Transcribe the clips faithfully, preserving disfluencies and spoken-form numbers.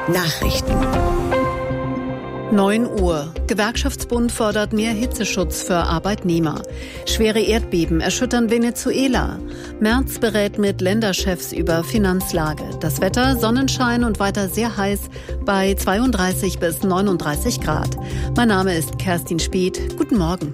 Nachrichten. neun Uhr. Gewerkschaftsbund fordert mehr Hitzeschutz für Arbeitnehmer. Schwere Erdbeben erschüttern Venezuela. Merz berät mit Länderchefs über Finanzlage. Das Wetter, Sonnenschein und weiter sehr heiß bei zweiunddreißig bis neununddreißig Grad. Mein Name ist Kerstin Speth. Guten Morgen.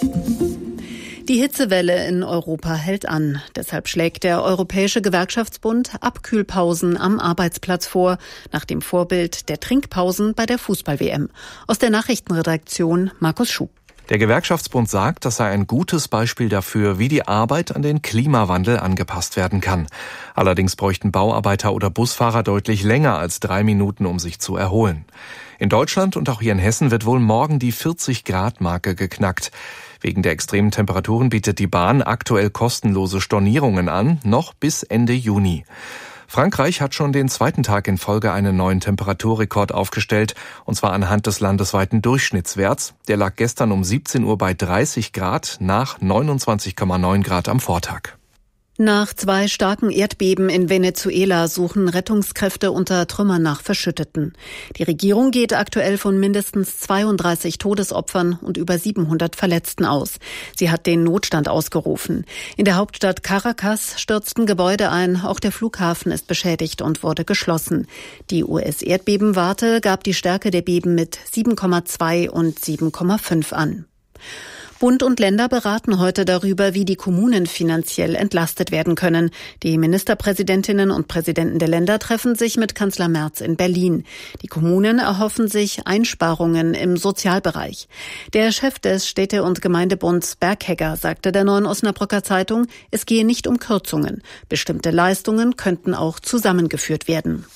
Die Hitzewelle in Europa hält an. Deshalb schlägt der Europäische Gewerkschaftsbund Abkühlpausen am Arbeitsplatz vor, nach dem Vorbild der Trinkpausen bei der Fußball-W M. Aus der Nachrichtenredaktion Markus Schub. Der Gewerkschaftsbund sagt, das sei ein gutes Beispiel dafür, wie die Arbeit an den Klimawandel angepasst werden kann. Allerdings bräuchten Bauarbeiter oder Busfahrer deutlich länger als drei Minuten, um sich zu erholen. In Deutschland und auch hier in Hessen wird wohl morgen die vierzig-Grad-Marke geknackt. Wegen der extremen Temperaturen bietet die Bahn aktuell kostenlose Stornierungen an, noch bis Ende Juni. Frankreich hat schon den zweiten Tag in Folge einen neuen Temperaturrekord aufgestellt, und zwar anhand des landesweiten Durchschnittswerts. Der lag gestern um siebzehn Uhr bei dreißig Grad, nach neunundzwanzig Komma neun Grad am Vortag. Nach zwei starken Erdbeben in Venezuela suchen Rettungskräfte unter Trümmern nach Verschütteten. Die Regierung geht aktuell von mindestens zweiunddreißig Todesopfern und über siebenhundert Verletzten aus. Sie hat den Notstand ausgerufen. In der Hauptstadt Caracas stürzten Gebäude ein. Auch der Flughafen ist beschädigt und wurde geschlossen. Die U S-Erdbebenwarte gab die Stärke der Beben mit sieben Komma zwei und sieben Komma fünf an. Bund und Länder beraten heute darüber, wie die Kommunen finanziell entlastet werden können. Die Ministerpräsidentinnen und Präsidenten der Länder treffen sich mit Kanzler Merz in Berlin. Die Kommunen erhoffen sich Einsparungen im Sozialbereich. Der Chef des Städte- und Gemeindebunds Berghegger sagte der Neuen Osnabrücker Zeitung, es gehe nicht um Kürzungen. Bestimmte Leistungen könnten auch zusammengeführt werden.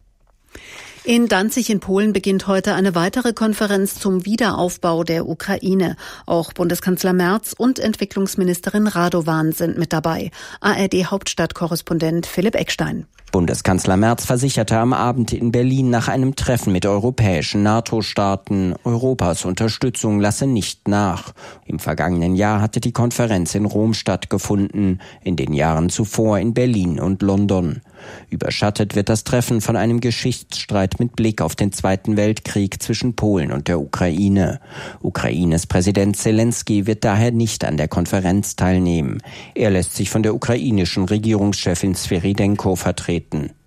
In Danzig in Polen beginnt heute eine weitere Konferenz zum Wiederaufbau der Ukraine. Auch Bundeskanzler Merz und Entwicklungsministerin Radovan sind mit dabei. A R D-Hauptstadtkorrespondent Philipp Eckstein. Bundeskanzler Merz versicherte am Abend in Berlin nach einem Treffen mit europäischen NATO-Staaten, Europas Unterstützung lasse nicht nach. Im vergangenen Jahr hatte die Konferenz in Rom stattgefunden, in den Jahren zuvor in Berlin und London. Überschattet wird das Treffen von einem Geschichtsstreit mit Blick auf den Zweiten Weltkrieg zwischen Polen und der Ukraine. Ukraines Präsident Zelensky wird daher nicht an der Konferenz teilnehmen. Er lässt sich von der ukrainischen Regierungschefin Sviridenko vertreten.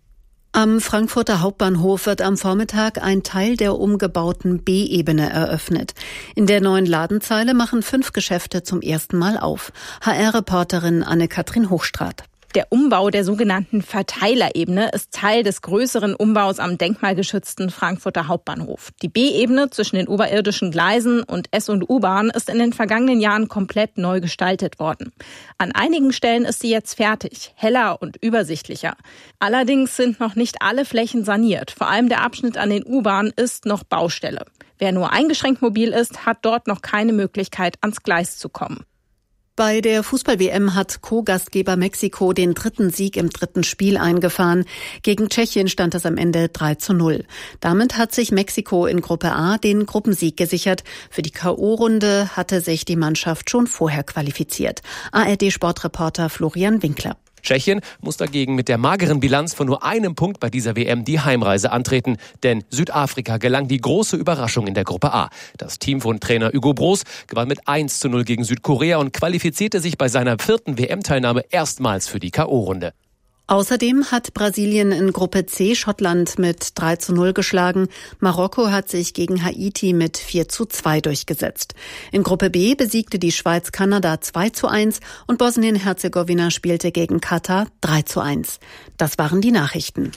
Am Frankfurter Hauptbahnhof wird am Vormittag ein Teil der umgebauten B-Ebene eröffnet. In der neuen Ladenzeile machen fünf Geschäfte zum ersten Mal auf. H R-Reporterin Anne-Kathrin Hochstraat. Der Umbau der sogenannten Verteilerebene ist Teil des größeren Umbaus am denkmalgeschützten Frankfurter Hauptbahnhof. Die B-Ebene zwischen den oberirdischen Gleisen und S- und U-Bahn ist in den vergangenen Jahren komplett neu gestaltet worden. An einigen Stellen ist sie jetzt fertig, heller und übersichtlicher. Allerdings sind noch nicht alle Flächen saniert. Vor allem der Abschnitt an den U-Bahnen ist noch Baustelle. Wer nur eingeschränkt mobil ist, hat dort noch keine Möglichkeit, ans Gleis zu kommen. Bei der Fußball-W M hat Co-Gastgeber Mexiko den dritten Sieg im dritten Spiel eingefahren. Gegen Tschechien stand es am Ende drei zu null. Damit hat sich Mexiko in Gruppe A den Gruppensieg gesichert. Für die K O-Runde hatte sich die Mannschaft schon vorher qualifiziert. A R D-Sportreporter Florian Winkler. Tschechien muss dagegen mit der mageren Bilanz von nur einem Punkt bei dieser W M die Heimreise antreten. Denn Südafrika gelang die große Überraschung in der Gruppe A. Das Team von Trainer Hugo Broos gewann mit eins zu null gegen Südkorea und qualifizierte sich bei seiner vierten W M-Teilnahme erstmals für die K O-Runde. Außerdem hat Brasilien in Gruppe C Schottland mit drei zu null geschlagen. Marokko hat sich gegen Haiti mit vier zu zwei durchgesetzt. In Gruppe B besiegte die Schweiz Kanada zwei zu eins und Bosnien-Herzegowina spielte gegen Katar drei zu eins. Das waren die Nachrichten.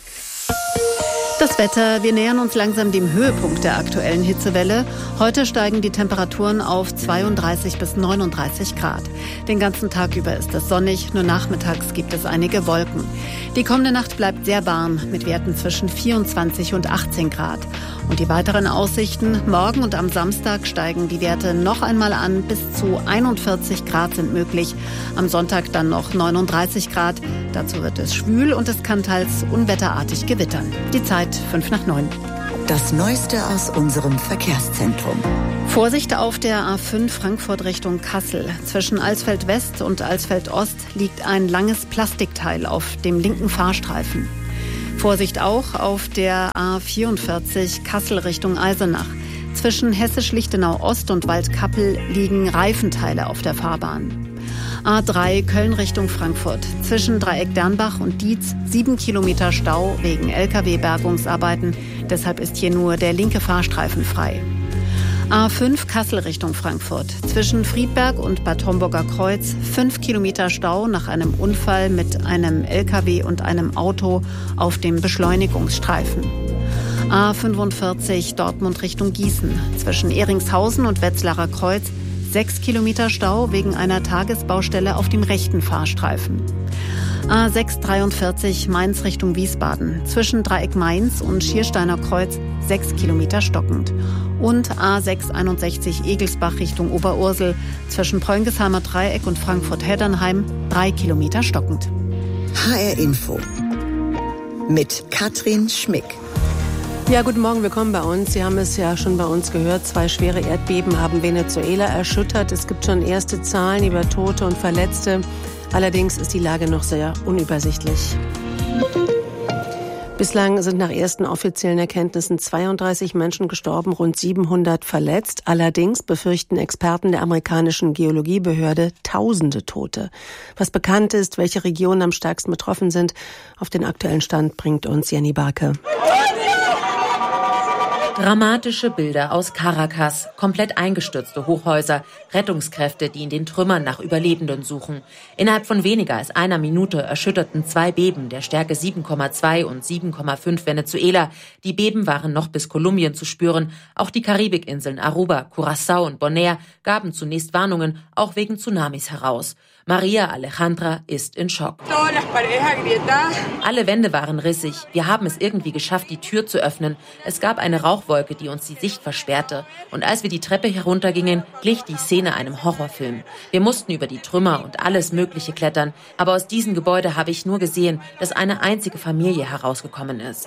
Das Wetter, wir nähern uns langsam dem Höhepunkt der aktuellen Hitzewelle. Heute steigen die Temperaturen auf zweiunddreißig bis neununddreißig Grad. Den ganzen Tag über ist es sonnig, nur nachmittags gibt es einige Wolken. Die kommende Nacht bleibt sehr warm, mit Werten zwischen vierundzwanzig und achtzehn Grad. Und die weiteren Aussichten, morgen und am Samstag steigen die Werte noch einmal an, bis zu einundvierzig Grad sind möglich. Am Sonntag dann noch neununddreißig Grad. Dazu wird es schwül und es kann teils unwetterartig gewittern. Die Zeit fünf nach neun. Das Neueste aus unserem Verkehrszentrum. Vorsicht auf der A fünf Frankfurt Richtung Kassel. Zwischen Alsfeld West und Alsfeld Ost liegt ein langes Plastikteil auf dem linken Fahrstreifen. Vorsicht auch auf der A vierundvierzig Kassel Richtung Eisenach. Zwischen Hessisch-Lichtenau Ost und Waldkappel liegen Reifenteile auf der Fahrbahn. A drei Köln Richtung Frankfurt. Zwischen Dreieck Dernbach und Dietz sieben Kilometer Stau wegen L K W-Bergungsarbeiten. Deshalb ist hier nur der linke Fahrstreifen frei. A fünf Kassel Richtung Frankfurt. Zwischen Friedberg und Bad Homburger Kreuz fünf Kilometer Stau nach einem Unfall mit einem L K W und einem Auto auf dem Beschleunigungsstreifen. A fünfundvierzig Dortmund Richtung Gießen. Zwischen Eringshausen und Wetzlarer Kreuz sechs Kilometer Stau wegen einer Tagesbaustelle auf dem rechten Fahrstreifen. A sechs dreiundvierzig Mainz Richtung Wiesbaden. Zwischen Dreieck Mainz und Schiersteiner Kreuz sechs Kilometer stockend. Und A sechs einundsechzig Egelsbach Richtung Oberursel. Zwischen Preungesheimer Dreieck und Frankfurt-Heddernheim drei Kilometer stockend. H R Info mit Katrin Schmick. Ja, guten Morgen, willkommen bei uns. Sie haben es ja schon bei uns gehört. Zwei schwere Erdbeben haben Venezuela erschüttert. Es gibt schon erste Zahlen über Tote und Verletzte. Allerdings ist die Lage noch sehr unübersichtlich. Bislang sind nach ersten offiziellen Erkenntnissen zweiunddreißig Menschen gestorben, rund siebenhundert verletzt. Allerdings befürchten Experten der amerikanischen Geologiebehörde Tausende Tote. Was bekannt ist, welche Regionen am stärksten betroffen sind, auf den aktuellen Stand bringt uns Jenny Barke. Dramatische Bilder aus Caracas, komplett eingestürzte Hochhäuser, Rettungskräfte, die in den Trümmern nach Überlebenden suchen. Innerhalb von weniger als einer Minute erschütterten zwei Beben der Stärke sieben Komma zwei und sieben Komma fünf Venezuela. Die Beben waren noch bis Kolumbien zu spüren. Auch die Karibikinseln Aruba, Curaçao und Bonaire gaben zunächst Warnungen, auch wegen Tsunamis heraus. Maria Alejandra ist in Schock. Alle Wände waren rissig. Wir haben es irgendwie geschafft, die Tür zu öffnen. Es gab eine Rauchwolke, die uns die Sicht versperrte. Und als wir die Treppe heruntergingen, glich die Szene einem Horrorfilm. Wir mussten über die Trümmer und alles Mögliche klettern. Aber aus diesem Gebäude habe ich nur gesehen, dass eine einzige Familie herausgekommen ist.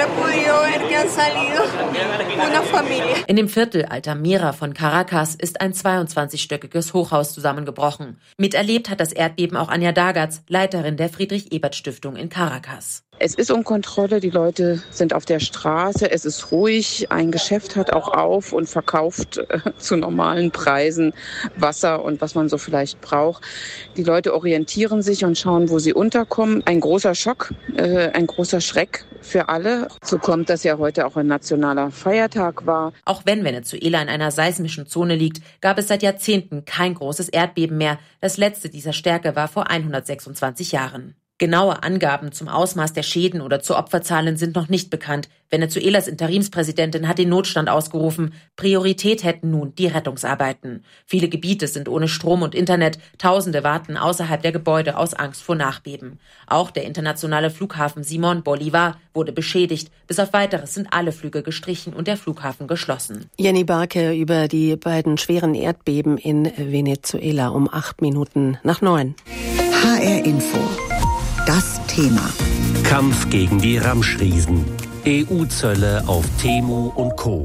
In dem Viertel Altamira von Caracas ist ein zweiundzwanzigstöckiges Hochhaus zusammengebrochen. Miterlebt hat das Erdbeben auch Anja Dagatz, Leiterin der Friedrich-Ebert-Stiftung in Caracas. Es ist um Kontrolle, die Leute sind auf der Straße, es ist ruhig, ein Geschäft hat auch auf und verkauft äh, zu normalen Preisen Wasser und was man so vielleicht braucht. Die Leute orientieren sich und schauen, wo sie unterkommen. Ein großer Schock, äh, ein großer Schreck für alle. So kommt, dass ja heute auch ein nationaler Feiertag war. Auch wenn Venezuela in einer seismischen Zone liegt, gab es seit Jahrzehnten kein großes Erdbeben mehr. Das letzte dieser Stärke war vor hundertsechsundzwanzig Jahren. Genaue Angaben zum Ausmaß der Schäden oder zu Opferzahlen sind noch nicht bekannt. Venezuelas Interimspräsidentin hat den Notstand ausgerufen. Priorität hätten nun die Rettungsarbeiten. Viele Gebiete sind ohne Strom und Internet. Tausende warten außerhalb der Gebäude aus Angst vor Nachbeben. Auch der internationale Flughafen Simón Bolívar wurde beschädigt. Bis auf Weiteres sind alle Flüge gestrichen und der Flughafen geschlossen. Jenny Barke über die beiden schweren Erdbeben in Venezuela um acht Minuten nach neun. H R Info. Das Thema. Kampf gegen die Ramschriesen. E U-Zölle auf Temu und Co.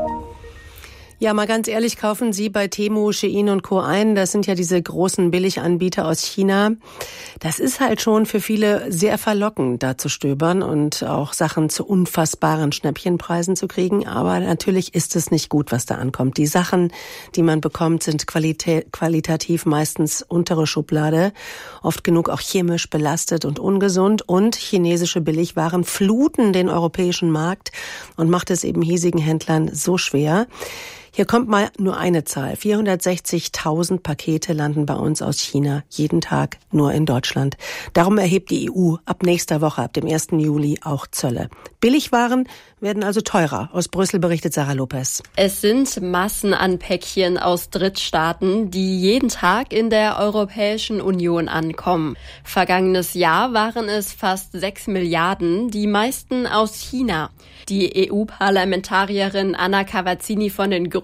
Ja, mal ganz ehrlich, kaufen Sie bei Temu, Shein und Co. ein. Das sind ja diese großen Billiganbieter aus China. Das ist halt schon für viele sehr verlockend, da zu stöbern und auch Sachen zu unfassbaren Schnäppchenpreisen zu kriegen. Aber natürlich ist es nicht gut, was da ankommt. Die Sachen, die man bekommt, sind qualitä- qualitativ meistens untere Schublade. Oft genug auch chemisch belastet und ungesund. Und chinesische Billigwaren fluten den europäischen Markt und macht es eben hiesigen Händlern so schwer. Hier kommt mal nur eine Zahl. vierhundertsechzigtausend Pakete landen bei uns aus China jeden Tag nur in Deutschland. Darum erhebt die E U ab nächster Woche, ab dem ersten Juli, auch Zölle. Billigwaren werden also teurer. Aus Brüssel berichtet Sarah Lopez. Es sind Massen an Päckchen aus Drittstaaten, die jeden Tag in der Europäischen Union ankommen. Vergangenes Jahr waren es fast sechs Milliarden, die meisten aus China. Die E U-Parlamentarierin Anna Cavazzini von den Grünen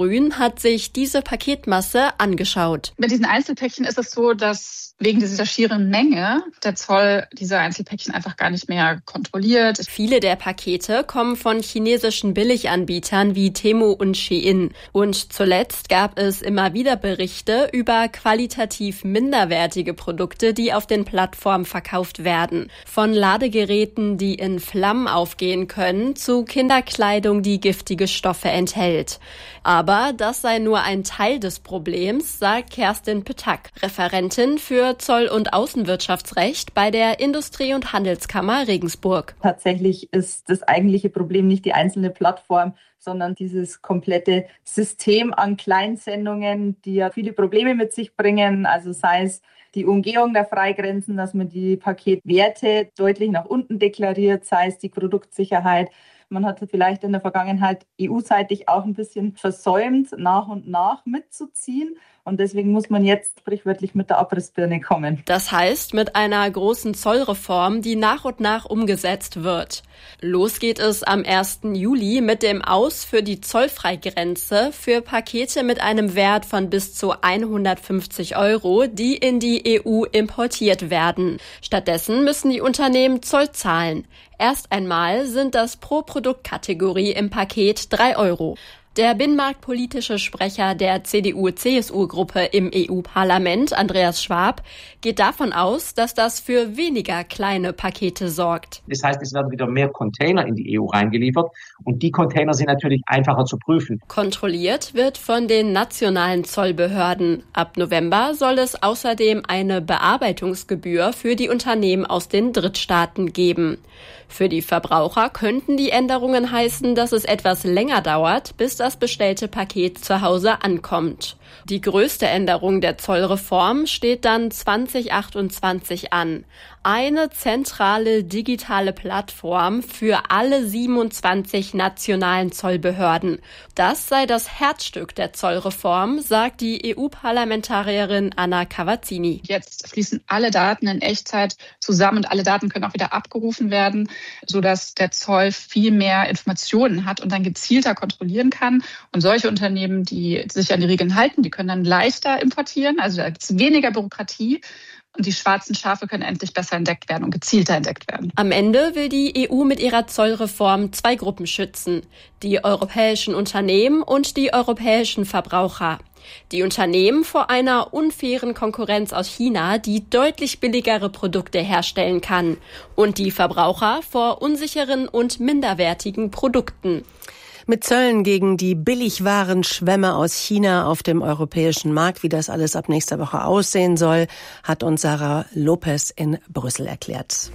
Grün hat sich diese Paketmasse angeschaut. Bei diesen Einzelpäckchen ist es so, dass wegen dieser schieren Menge der Zoll diese Einzelpäckchen einfach gar nicht mehr kontrolliert. Viele der Pakete kommen von chinesischen Billiganbietern wie Temu und Shein. Und zuletzt gab es immer wieder Berichte über qualitativ minderwertige Produkte, die auf den Plattformen verkauft werden. Von Ladegeräten, die in Flammen aufgehen können, zu Kinderkleidung, die giftige Stoffe enthält. Aber das sei nur ein Teil des Problems, sagt Kerstin Petak, Referentin für Zoll- und Außenwirtschaftsrecht bei der Industrie- und Handelskammer Regensburg. Tatsächlich ist das eigentliche Problem nicht die einzelne Plattform, sondern dieses komplette System an Kleinsendungen, die ja viele Probleme mit sich bringen. Also sei es die Umgehung der Freigrenzen, dass man die Paketwerte deutlich nach unten deklariert, sei es die Produktsicherheit. Man hat vielleicht in der Vergangenheit E U-seitig auch ein bisschen versäumt, nach und nach mitzuziehen. Und deswegen muss man jetzt sprichwörtlich mit der Abrissbirne kommen. Das heißt, mit einer großen Zollreform, die nach und nach umgesetzt wird. Los geht es am ersten Juli mit dem Aus für die Zollfreigrenze für Pakete mit einem Wert von bis zu hundertfünfzig Euro, die in die E U importiert werden. Stattdessen müssen die Unternehmen Zoll zahlen. Erst einmal sind das pro Produktkategorie im Paket drei Euro. Der binnenmarktpolitische Sprecher der C D U-C S U-Gruppe im E U-Parlament, Andreas Schwab, geht davon aus, dass das für weniger kleine Pakete sorgt. Das heißt, es werden wieder mehr Container in die E U reingeliefert und die Container sind natürlich einfacher zu prüfen. Kontrolliert wird von den nationalen Zollbehörden. Ab November soll es außerdem eine Bearbeitungsgebühr für die Unternehmen aus den Drittstaaten geben. Für die Verbraucher könnten die Änderungen heißen, dass es etwas länger dauert, bis das bestellte Paket zu Hause ankommt. Die größte Änderung der Zollreform steht dann zwanzig achtundzwanzig an. Eine zentrale digitale Plattform für alle siebenundzwanzig nationalen Zollbehörden. Das sei das Herzstück der Zollreform, sagt die E U-Parlamentarierin Anna Cavazzini. Jetzt fließen alle Daten in Echtzeit zusammen und alle Daten können auch wieder abgerufen werden, sodass der Zoll viel mehr Informationen hat und dann gezielter kontrollieren kann. Und solche Unternehmen, die sich an die Regeln halten, die können dann leichter importieren. Also da gibt es weniger Bürokratie. Und die schwarzen Schafe können endlich besser entdeckt werden und gezielter entdeckt werden. Am Ende will die E U mit ihrer Zollreform zwei Gruppen schützen. Die europäischen Unternehmen und die europäischen Verbraucher. Die Unternehmen vor einer unfairen Konkurrenz aus China, die deutlich billigere Produkte herstellen kann. Und die Verbraucher vor unsicheren und minderwertigen Produkten. Mit Zöllen gegen die Billigwarenschwemme aus China auf dem europäischen Markt, wie das alles ab nächster Woche aussehen soll, hat uns Sarah Lopez in Brüssel erklärt.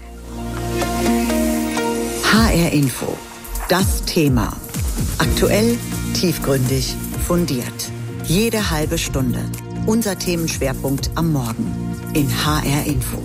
H R Info. Das Thema. Aktuell, tiefgründig, fundiert. Jede halbe Stunde. Unser Themenschwerpunkt am Morgen in H R Info.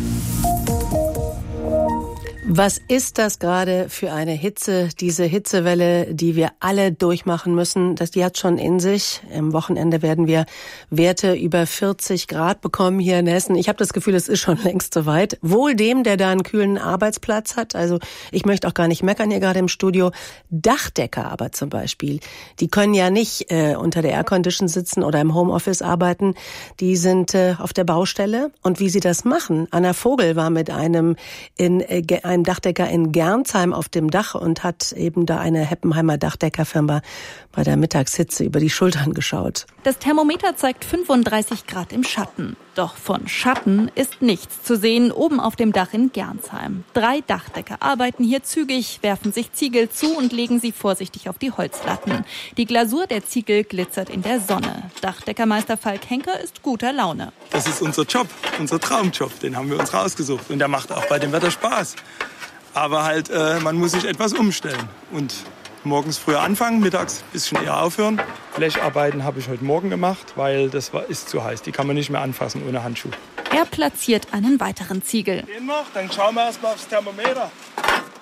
Was ist das gerade für eine Hitze, diese Hitzewelle, die wir alle durchmachen müssen? Das, die hat schon in sich. Am Wochenende werden wir Werte über vierzig Grad bekommen hier in Hessen. Ich habe das Gefühl, es ist schon längst soweit. Wohl dem, der da einen kühlen Arbeitsplatz hat. Also ich möchte auch gar nicht meckern hier gerade im Studio. Dachdecker aber zum Beispiel, die können ja nicht äh, unter der Aircondition sitzen oder im Homeoffice arbeiten. Die sind äh, auf der Baustelle. Und wie sie das machen, Anna Vogel war mit einem in äh, ein Dachdecker in Gernsheim auf dem Dach und hat eben da eine Heppenheimer Dachdeckerfirma bei der Mittagshitze über die Schultern geschaut. Das Thermometer zeigt fünfunddreißig Grad im Schatten. Doch von Schatten ist nichts zu sehen oben auf dem Dach in Gernsheim. Drei Dachdecker arbeiten hier zügig, werfen sich Ziegel zu und legen sie vorsichtig auf die Holzlatten. Die Glasur der Ziegel glitzert in der Sonne. Dachdeckermeister Falk Henker ist guter Laune. Das ist unser Job, unser Traumjob. Den haben wir uns rausgesucht. Und der macht auch bei dem Wetter Spaß. Aber halt, äh, man muss sich etwas umstellen. Und morgens früher anfangen, mittags ein bisschen eher aufhören. Blecharbeiten habe ich heute Morgen gemacht, weil das war, ist zu heiß. Die kann man nicht mehr anfassen ohne Handschuh. Er platziert einen weiteren Ziegel. Den noch, dann schauen wir erst mal aufs Thermometer.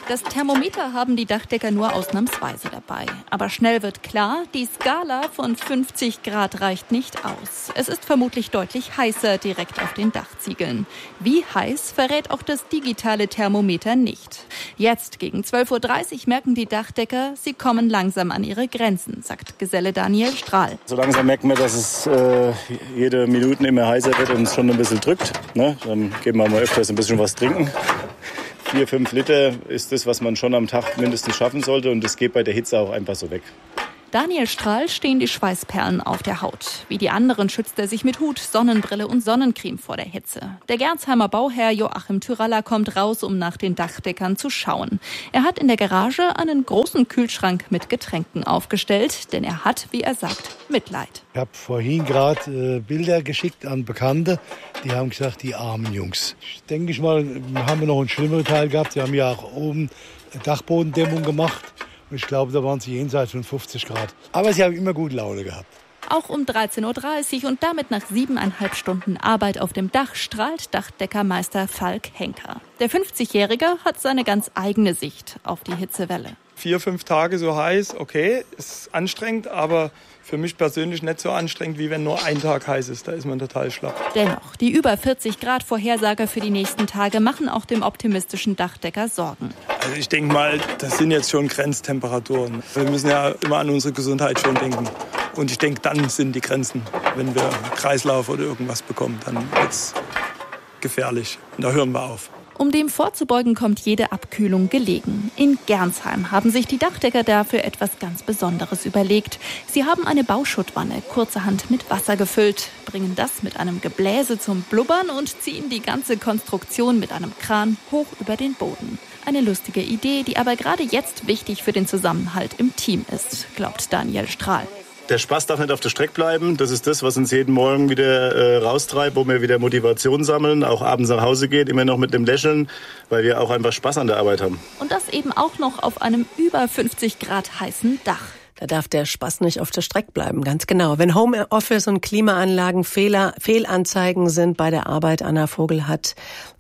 Das Thermometer haben die Dachdecker nur ausnahmsweise dabei. Aber schnell wird klar, die Skala von fünfzig Grad reicht nicht aus. Es ist vermutlich deutlich heißer direkt auf den Dachziegeln. Wie heiß verrät auch das digitale Thermometer nicht. Jetzt gegen zwölf Uhr dreißig merken die Dachdecker, sie kommen langsam an ihre Grenzen, sagt Geselle Daniel Strahl. So langsam merken wir, dass es äh, jede Minute immer heißer wird und es schon ein bisschen drückt. Ne? Dann geben wir mal öfters ein bisschen was trinken. Vier, fünf Liter ist das, was man schon am Tag mindestens schaffen sollte. Und das geht bei der Hitze auch einfach so weg. Daniel Strahl stehen die Schweißperlen auf der Haut. Wie die anderen schützt er sich mit Hut, Sonnenbrille und Sonnencreme vor der Hitze. Der Gerresheimer Bauherr Joachim Tyraller kommt raus, um nach den Dachdeckern zu schauen. Er hat in der Garage einen großen Kühlschrank mit Getränken aufgestellt, denn er hat, wie er sagt, Mitleid. Ich habe vorhin gerade äh, Bilder geschickt an Bekannte, die haben gesagt, die armen Jungs. Ich denke ich mal, haben wir noch einen schlimmeren Teil gehabt. Sie haben ja auch oben Dachbodendämmung gemacht. Ich glaube, da waren sie jenseits von fünfzig Grad. Aber sie haben immer gut Laune gehabt. Auch um dreizehn Uhr dreißig und damit nach siebeneinhalb Stunden Arbeit auf dem Dach strahlt Dachdeckermeister Falk Henker. Der fünfzigjährige hat seine ganz eigene Sicht auf die Hitzewelle. Vier, fünf Tage so heiß, okay, ist anstrengend, aber für mich persönlich nicht so anstrengend, wie wenn nur ein Tag heiß ist. Da ist man total schlapp. Dennoch, die über vierzig Grad Vorhersage für die nächsten Tage machen auch dem optimistischen Dachdecker Sorgen. Also ich denke mal, das sind jetzt schon Grenztemperaturen. Wir müssen ja immer an unsere Gesundheit schon denken. Und ich denke, dann sind die Grenzen. Wenn wir Kreislauf oder irgendwas bekommen, dann wird es gefährlich. Und da hören wir auf. Um dem vorzubeugen, kommt jede Abkühlung gelegen. In Gernsheim haben sich die Dachdecker dafür etwas ganz Besonderes überlegt. Sie haben eine Bauschuttwanne kurzerhand mit Wasser gefüllt, bringen das mit einem Gebläse zum Blubbern und ziehen die ganze Konstruktion mit einem Kran hoch über den Boden. Eine lustige Idee, die aber gerade jetzt wichtig für den Zusammenhalt im Team ist, glaubt Daniel Strahl. Der Spaß darf nicht auf der Strecke bleiben. Das ist das, was uns jeden Morgen wieder äh, raustreibt, wo wir wieder Motivation sammeln, auch abends nach Hause geht, immer noch mit einem Lächeln, weil wir auch einfach Spaß an der Arbeit haben. Und das eben auch noch auf einem über fünfzig Grad heißen Dach. Da darf der Spaß nicht auf der Strecke bleiben, ganz genau. Wenn Homeoffice und Klimaanlagen Fehler, Fehlanzeigen sind bei der Arbeit, Anna Vogel hat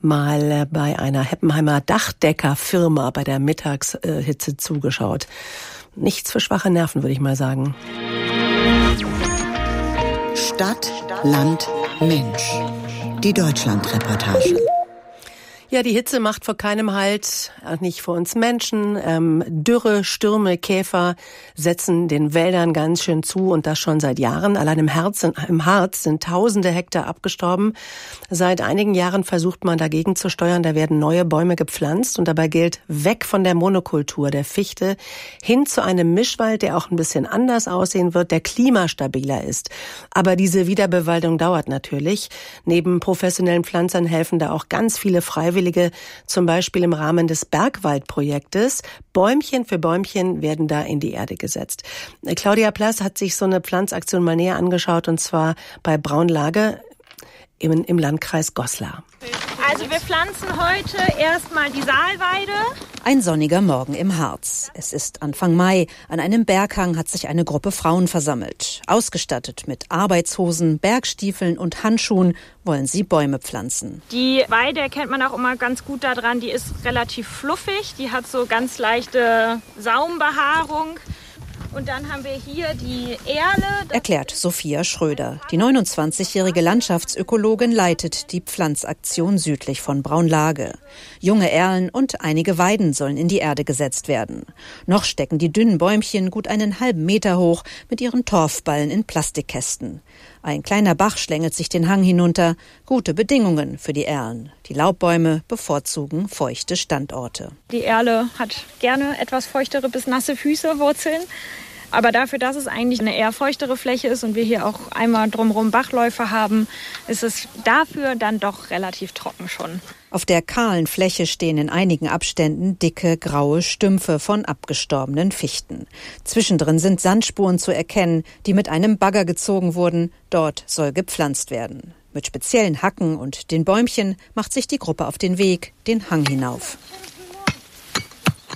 mal bei einer Heppenheimer Dachdeckerfirma bei der Mittagshitze zugeschaut. Nichts für schwache Nerven, würde ich mal sagen. Stadt, Land, Mensch. Die Deutschland-Reportage. Ja, die Hitze macht vor keinem Halt, auch nicht vor uns Menschen. Ähm, Dürre, Stürme, Käfer setzen den Wäldern ganz schön zu und das schon seit Jahren. Allein im Harz, im Harz sind tausende Hektar abgestorben. Seit einigen Jahren versucht man dagegen zu steuern. Da werden neue Bäume gepflanzt und dabei gilt, weg von der Monokultur der Fichte hin zu einem Mischwald, der auch ein bisschen anders aussehen wird, der klimastabiler ist. Aber diese Wiederbewaldung dauert natürlich. Neben professionellen Pflanzern helfen da auch ganz viele Freiwillige, zum Beispiel im Rahmen des Bergwaldprojektes. Bäumchen für Bäumchen werden da in die Erde gesetzt. Claudia Plass hat sich so eine Pflanzaktion mal näher angeschaut, und zwar bei Braunlage im, im Landkreis Goslar. Also wir pflanzen heute erstmal die Saalweide. Ein sonniger Morgen im Harz. Es ist Anfang Mai. An einem Berghang hat sich eine Gruppe Frauen versammelt. Ausgestattet mit Arbeitshosen, Bergstiefeln und Handschuhen wollen sie Bäume pflanzen. Die Weide erkennt man auch immer ganz gut daran, die ist relativ fluffig, die hat so ganz leichte Saumbehaarung. Und dann haben wir hier die Erle. Erklärt Sophia Schröder. Die neunundzwanzigjährige Landschaftsökologin leitet die Pflanzaktion südlich von Braunlage. Junge Erlen und einige Weiden sollen in die Erde gesetzt werden. Noch stecken die dünnen Bäumchen gut einen halben Meter hoch mit ihren Torfballen in Plastikkästen. Ein kleiner Bach schlängelt sich den Hang hinunter. Gute Bedingungen für die Erlen. Die Laubbäume bevorzugen feuchte Standorte. Die Erle hat gerne etwas feuchtere bis nasse Füße, Wurzeln. Aber dafür, dass es eigentlich eine eher feuchtere Fläche ist und wir hier auch einmal drumherum Bachläufe haben, ist es dafür dann doch relativ trocken schon. Auf der kahlen Fläche stehen in einigen Abständen dicke, graue Stümpfe von abgestorbenen Fichten. Zwischendrin sind Sandspuren zu erkennen, die mit einem Bagger gezogen wurden. Dort soll gepflanzt werden. Mit speziellen Hacken und den Bäumchen macht sich die Gruppe auf den Weg, den Hang hinauf.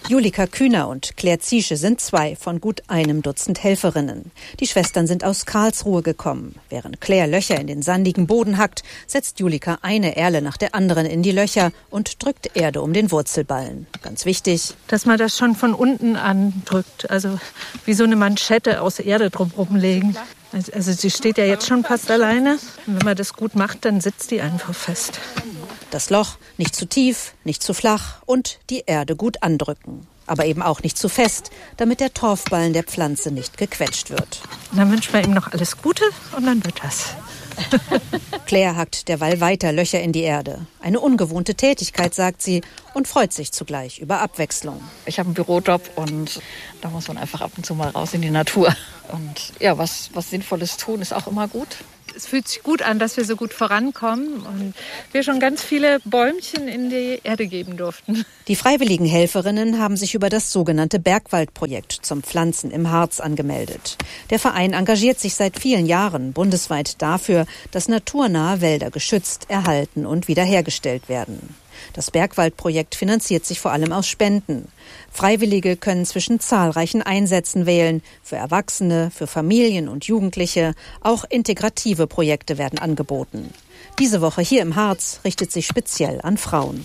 Julika Kühner und Claire Ziesche sind zwei von gut einem Dutzend Helferinnen. Die Schwestern sind aus Karlsruhe gekommen. Während Claire Löcher in den sandigen Boden hackt, setzt Julika eine Erle nach der anderen in die Löcher und drückt Erde um den Wurzelballen. Ganz wichtig, dass man das schon von unten andrückt, also wie so eine Manschette aus Erde drumherum legen. Also sie steht ja jetzt schon fast alleine. Und wenn man das gut macht, dann sitzt die einfach fest. Das Loch nicht zu tief, nicht zu flach und die Erde gut andrücken. Aber eben auch nicht zu fest, damit der Torfballen der Pflanze nicht gequetscht wird. Und dann wünschen wir ihm noch alles Gute und dann wird das. Claire hackt derweil weiter Löcher in die Erde. Eine ungewohnte Tätigkeit, sagt sie, und freut sich zugleich über Abwechslung. Ich habe einen Bürojob und da muss man einfach ab und zu mal raus in die Natur. Und ja, was, was Sinnvolles tun ist auch immer gut. Es fühlt sich gut an, dass wir so gut vorankommen und wir schon ganz viele Bäumchen in die Erde geben durften. Die freiwilligen Helferinnen haben sich über das sogenannte Bergwaldprojekt zum Pflanzen im Harz angemeldet. Der Verein engagiert sich seit vielen Jahren bundesweit dafür, dass naturnahe Wälder geschützt, erhalten und wiederhergestellt werden. Das Bergwaldprojekt finanziert sich vor allem aus Spenden. Freiwillige können zwischen zahlreichen Einsätzen wählen. Für Erwachsene, für Familien und Jugendliche. Auch integrative Projekte werden angeboten. Diese Woche hier im Harz richtet sich speziell an Frauen.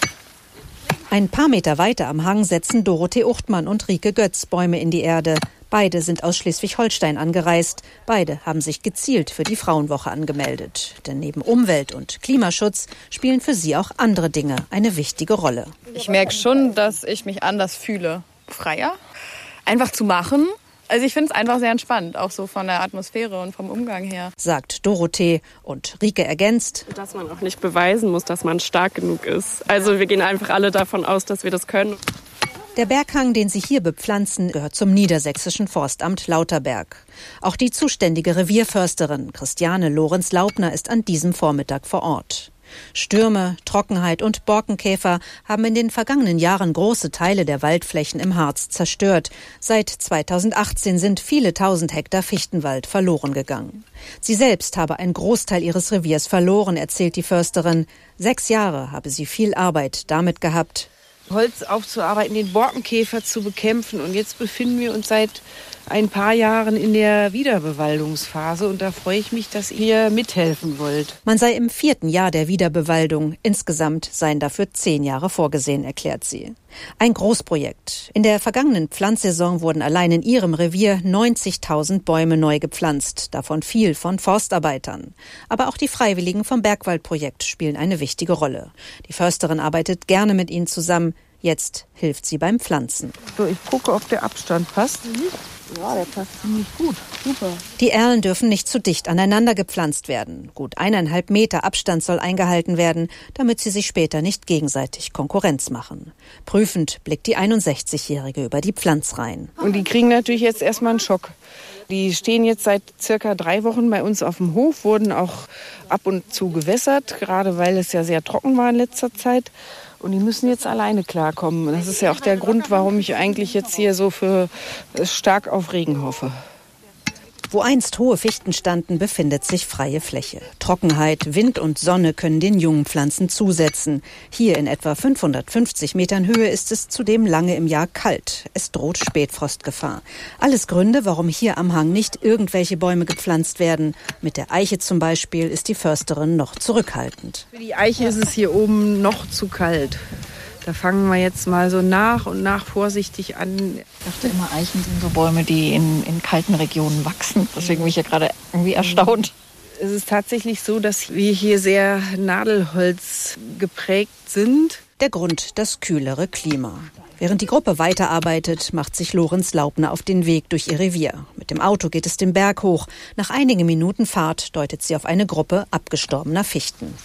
Ein paar Meter weiter am Hang setzen Dorothee Uchtmann und Rike Götz Bäume in die Erde. Beide sind aus Schleswig-Holstein angereist. Beide haben sich gezielt für die Frauenwoche angemeldet. Denn neben Umwelt- und Klimaschutz spielen für sie auch andere Dinge eine wichtige Rolle. Ich merke schon, dass ich mich anders fühle. Freier. Einfach zu machen. Also ich finde es einfach sehr entspannt, auch so von der Atmosphäre und vom Umgang her. Sagt Dorothee und Rike ergänzt, dass man auch nicht beweisen muss, dass man stark genug ist. Also wir gehen einfach alle davon aus, dass wir das können. Der Berghang, den sie hier bepflanzen, gehört zum niedersächsischen Forstamt Lauterberg. Auch die zuständige Revierförsterin Christiane Lorenz-Laubner ist an diesem Vormittag vor Ort. Stürme, Trockenheit und Borkenkäfer haben in den vergangenen Jahren große Teile der Waldflächen im Harz zerstört. Seit zweitausendachtzehn sind viele tausend Hektar Fichtenwald verloren gegangen. Sie selbst habe einen Großteil ihres Reviers verloren, erzählt die Försterin. Sechs Jahre habe sie viel Arbeit damit gehabt, Holz aufzuarbeiten, den Borkenkäfer zu bekämpfen. Und jetzt befinden wir uns seit ein paar Jahren in der Wiederbewaldungsphase. Und da freue ich mich, dass ihr mithelfen wollt. Man sei im vierten Jahr der Wiederbewaldung. Insgesamt seien dafür zehn Jahre vorgesehen, erklärt sie. Ein Großprojekt. In der vergangenen Pflanzsaison wurden allein in ihrem Revier neunzigtausend Bäume neu gepflanzt. Davon viel von Forstarbeitern. Aber auch die Freiwilligen vom Bergwaldprojekt spielen eine wichtige Rolle. Die Försterin arbeitet gerne mit ihnen zusammen. Jetzt hilft sie beim Pflanzen. So, ich gucke, ob der Abstand passt. Mhm. Ja, der passt ziemlich gut. Super. Die Erlen dürfen nicht zu dicht aneinander gepflanzt werden. Gut eineinhalb Meter Abstand soll eingehalten werden, damit sie sich später nicht gegenseitig Konkurrenz machen. Prüfend blickt die einundsechzigjährige über die Pflanzreihen. Und die kriegen natürlich jetzt erstmal einen Schock. Die stehen jetzt seit circa drei Wochen bei uns auf dem Hof, wurden auch ab und zu gewässert, gerade weil es ja sehr trocken war in letzter Zeit. Und die müssen jetzt alleine klarkommen. Das ist ja auch der Grund, warum ich eigentlich jetzt hier so für stark auf Regen hoffe. Wo einst hohe Fichten standen, befindet sich freie Fläche. Trockenheit, Wind und Sonne können den jungen Pflanzen zusetzen. Hier in etwa fünfhundertfünfzig Metern Höhe ist es zudem lange im Jahr kalt. Es droht Spätfrostgefahr. Alles Gründe, warum hier am Hang nicht irgendwelche Bäume gepflanzt werden. Mit der Eiche zum Beispiel ist die Försterin noch zurückhaltend. Für die Eiche ist es hier oben noch zu kalt. Da fangen wir jetzt mal so nach und nach vorsichtig an. Ich dachte immer, Eichen sind so Bäume, die in, in kalten Regionen wachsen. Deswegen bin ich ja gerade irgendwie erstaunt. Es ist tatsächlich so, dass wir hier sehr Nadelholz geprägt sind. Der Grund, das kühlere Klima. Während die Gruppe weiterarbeitet, macht sich Lorenz Laubner auf den Weg durch ihr Revier. Mit dem Auto geht es den Berg hoch. Nach einigen Minuten Fahrt deutet sie auf eine Gruppe abgestorbener Fichten.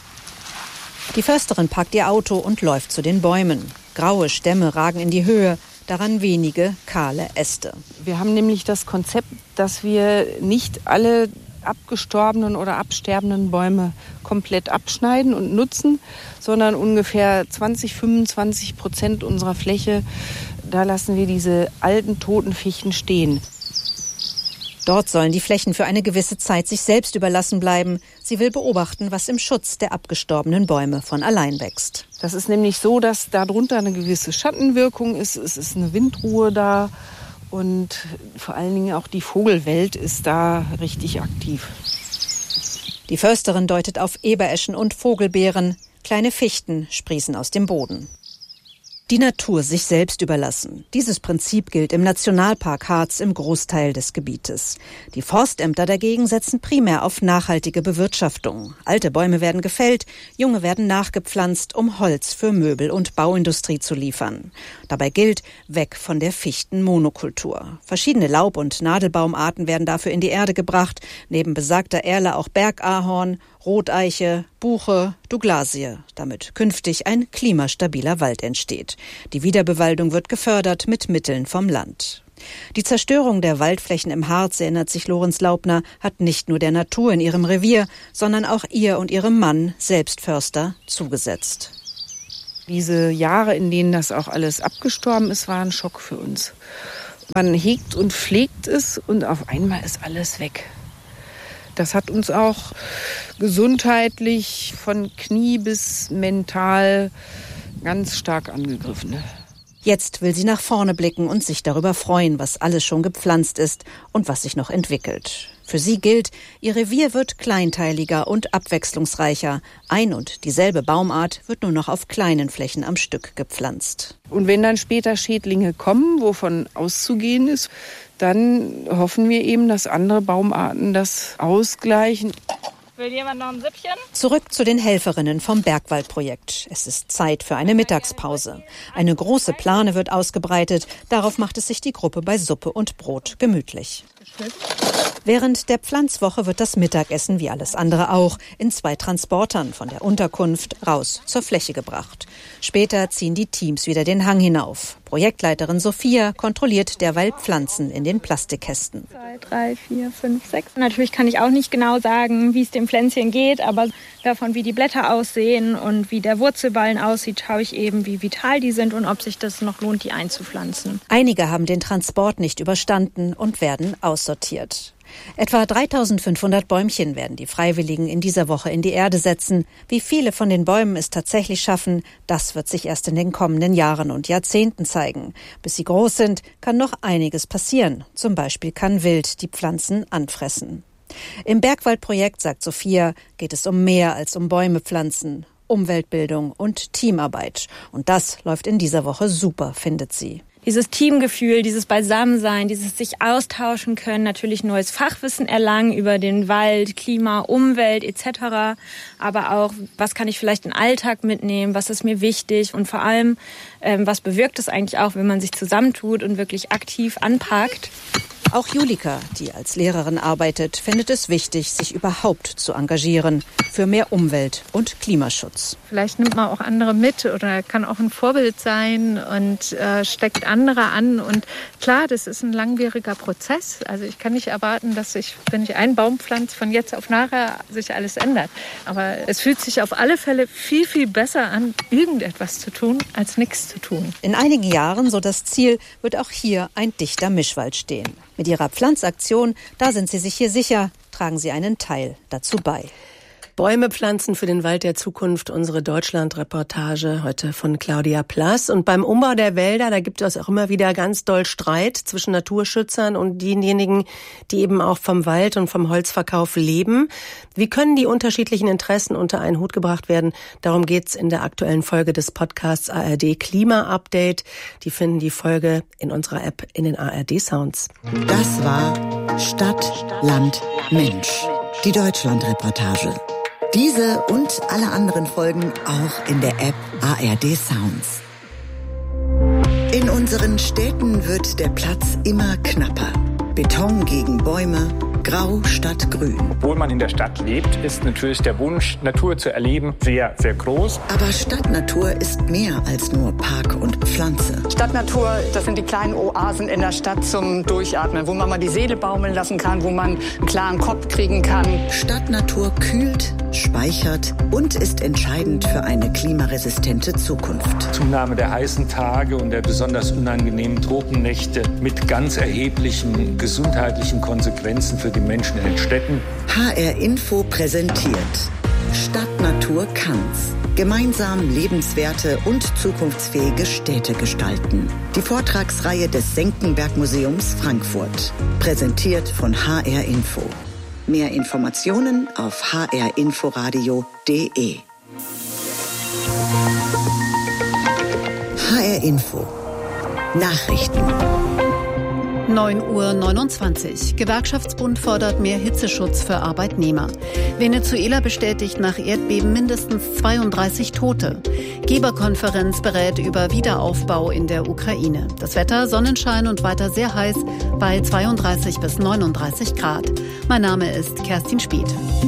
Die Försterin parkt ihr Auto und läuft zu den Bäumen. Graue Stämme ragen in die Höhe, daran wenige kahle Äste. Wir haben nämlich das Konzept, dass wir nicht alle abgestorbenen oder absterbenden Bäume komplett abschneiden und nutzen, sondern ungefähr zwanzig, fünfundzwanzig Prozent unserer Fläche, da lassen wir diese alten, toten Fichten stehen. Dort sollen die Flächen für eine gewisse Zeit sich selbst überlassen bleiben. Sie will beobachten, was im Schutz der abgestorbenen Bäume von allein wächst. Das ist nämlich so, dass darunter eine gewisse Schattenwirkung ist. Es ist eine Windruhe da und vor allen Dingen auch die Vogelwelt ist da richtig aktiv. Die Försterin deutet auf Ebereschen und Vogelbeeren. Kleine Fichten sprießen aus dem Boden. Die Natur sich selbst überlassen. Dieses Prinzip gilt im Nationalpark Harz im Großteil des Gebietes. Die Forstämter dagegen setzen primär auf nachhaltige Bewirtschaftung. Alte Bäume werden gefällt, junge werden nachgepflanzt, um Holz für Möbel- und Bauindustrie zu liefern. Dabei gilt, weg von der Fichtenmonokultur. Verschiedene Laub- und Nadelbaumarten werden dafür in die Erde gebracht, neben besagter Erle auch Bergahorn, Roteiche, Buche, Douglasie, damit künftig ein klimastabiler Wald entsteht. Die Wiederbewaldung wird gefördert mit Mitteln vom Land. Die Zerstörung der Waldflächen im Harz, erinnert sich Lorenz Laubner, hat nicht nur der Natur in ihrem Revier, sondern auch ihr und ihrem Mann, selbst Förster, zugesetzt. Diese Jahre, in denen das auch alles abgestorben ist, waren ein Schock für uns. Man hegt und pflegt es und auf einmal ist alles weg. Das hat uns auch gesundheitlich von Knie bis mental ganz stark angegriffen. Jetzt will sie nach vorne blicken und sich darüber freuen, was alles schon gepflanzt ist und was sich noch entwickelt. Für sie gilt, ihr Revier wird kleinteiliger und abwechslungsreicher. Ein und dieselbe Baumart wird nur noch auf kleinen Flächen am Stück gepflanzt. Und wenn dann später Schädlinge kommen, wovon auszugehen ist, dann hoffen wir eben, dass andere Baumarten das ausgleichen. Will jemand noch ein Süppchen? Zurück zu den Helferinnen vom Bergwaldprojekt. Es ist Zeit für eine Mittagspause. Eine große Plane wird ausgebreitet. Darauf macht es sich die Gruppe bei Suppe und Brot gemütlich. Während der Pflanzwoche wird das Mittagessen, wie alles andere auch, in zwei Transportern von der Unterkunft raus zur Fläche gebracht. Später ziehen die Teams wieder den Hang hinauf. Projektleiterin Sophia kontrolliert derweil Pflanzen in den Plastikkästen. Zwei, drei, vier, fünf, sechs. Natürlich kann ich auch nicht genau sagen, wie es dem Pflänzchen geht, aber davon, wie die Blätter aussehen und wie der Wurzelballen aussieht, schaue ich eben, wie vital die sind und ob sich das noch lohnt, die einzupflanzen. Einige haben den Transport nicht überstanden und werden aussortiert. Etwa dreitausendfünfhundert Bäumchen werden die Freiwilligen in dieser Woche in die Erde setzen. Wie viele von den Bäumen es tatsächlich schaffen, das wird sich erst in den kommenden Jahren und Jahrzehnten zeigen. Bis sie groß sind, kann noch einiges passieren. Zum Beispiel kann Wild die Pflanzen anfressen. Im Bergwaldprojekt, sagt Sophia, geht es um mehr als um Bäume pflanzen. Umweltbildung und Teamarbeit. Und das läuft in dieser Woche super, findet sie. Dieses Teamgefühl, dieses Beisammensein, dieses sich austauschen können, natürlich neues Fachwissen erlangen über den Wald, Klima, Umwelt et cetera. Aber auch, was kann ich vielleicht in den Alltag mitnehmen, was ist mir wichtig und vor allem, ähm, was bewirkt es eigentlich auch, wenn man sich zusammentut und wirklich aktiv anpackt. Auch Julika, die als Lehrerin arbeitet, findet es wichtig, sich überhaupt zu engagieren für mehr Umwelt- und Klimaschutz. Vielleicht nimmt man auch andere mit oder kann auch ein Vorbild sein und äh, steckt andere an. Und klar, das ist ein langwieriger Prozess. Also ich kann nicht erwarten, dass sich, wenn ich einen Baum pflanze, von jetzt auf nachher sich alles ändert. Aber es fühlt sich auf alle Fälle viel, viel besser an, irgendetwas zu tun, als nichts zu tun. In einigen Jahren, so das Ziel, wird auch hier ein dichter Mischwald stehen. Mit ihrer Pflanzaktion, da sind sie sich hier sicher, tragen sie einen Teil dazu bei. Bäume pflanzen für den Wald der Zukunft, unsere Deutschland-Reportage heute von Claudia Plass. Und beim Umbau der Wälder, da gibt es auch immer wieder ganz doll Streit zwischen Naturschützern und denjenigen, die eben auch vom Wald und vom Holzverkauf leben. Wie können die unterschiedlichen Interessen unter einen Hut gebracht werden? Darum geht's in der aktuellen Folge des Podcasts A R D Klima Update. Die finden die Folge in unserer App in den A R D Sounds. Das war Stadt, Land, Mensch. Die Deutschland-Reportage. Diese und alle anderen Folgen auch in der App A R D Sounds. In unseren Städten wird der Platz immer knapper. Beton gegen Bäume, grau statt grün. Obwohl man in der Stadt lebt, ist natürlich der Wunsch, Natur zu erleben, sehr, sehr groß. Aber Stadtnatur ist mehr als nur Park und Pflanze. Stadtnatur, das sind die kleinen Oasen in der Stadt zum Durchatmen, wo man mal die Seele baumeln lassen kann, wo man einen klaren Kopf kriegen kann. Stadtnatur kühlt, speichert und ist entscheidend für eine klimaresistente Zukunft. Zunahme der heißen Tage und der besonders unangenehmen Tropennächte mit ganz erheblichen gesundheitlichen Konsequenzen für die Menschen in den Städten. H R Info präsentiert Stadt Natur kann's. Gemeinsam lebenswerte und zukunftsfähige Städte gestalten. Die Vortragsreihe des Senckenberg Museums Frankfurt. Präsentiert von H R Info. Mehr Informationen auf h r inforadio punkt d e. H R Info. Nachrichten. neun Uhr neunundzwanzig. Gewerkschaftsbund fordert mehr Hitzeschutz für Arbeitnehmer. Venezuela bestätigt nach Erdbeben mindestens zweiunddreißig Tote. Geberkonferenz berät über Wiederaufbau in der Ukraine. Das Wetter, Sonnenschein und weiter sehr heiß bei zweiunddreißig bis neununddreißig Grad. Mein Name ist Kerstin Spieth.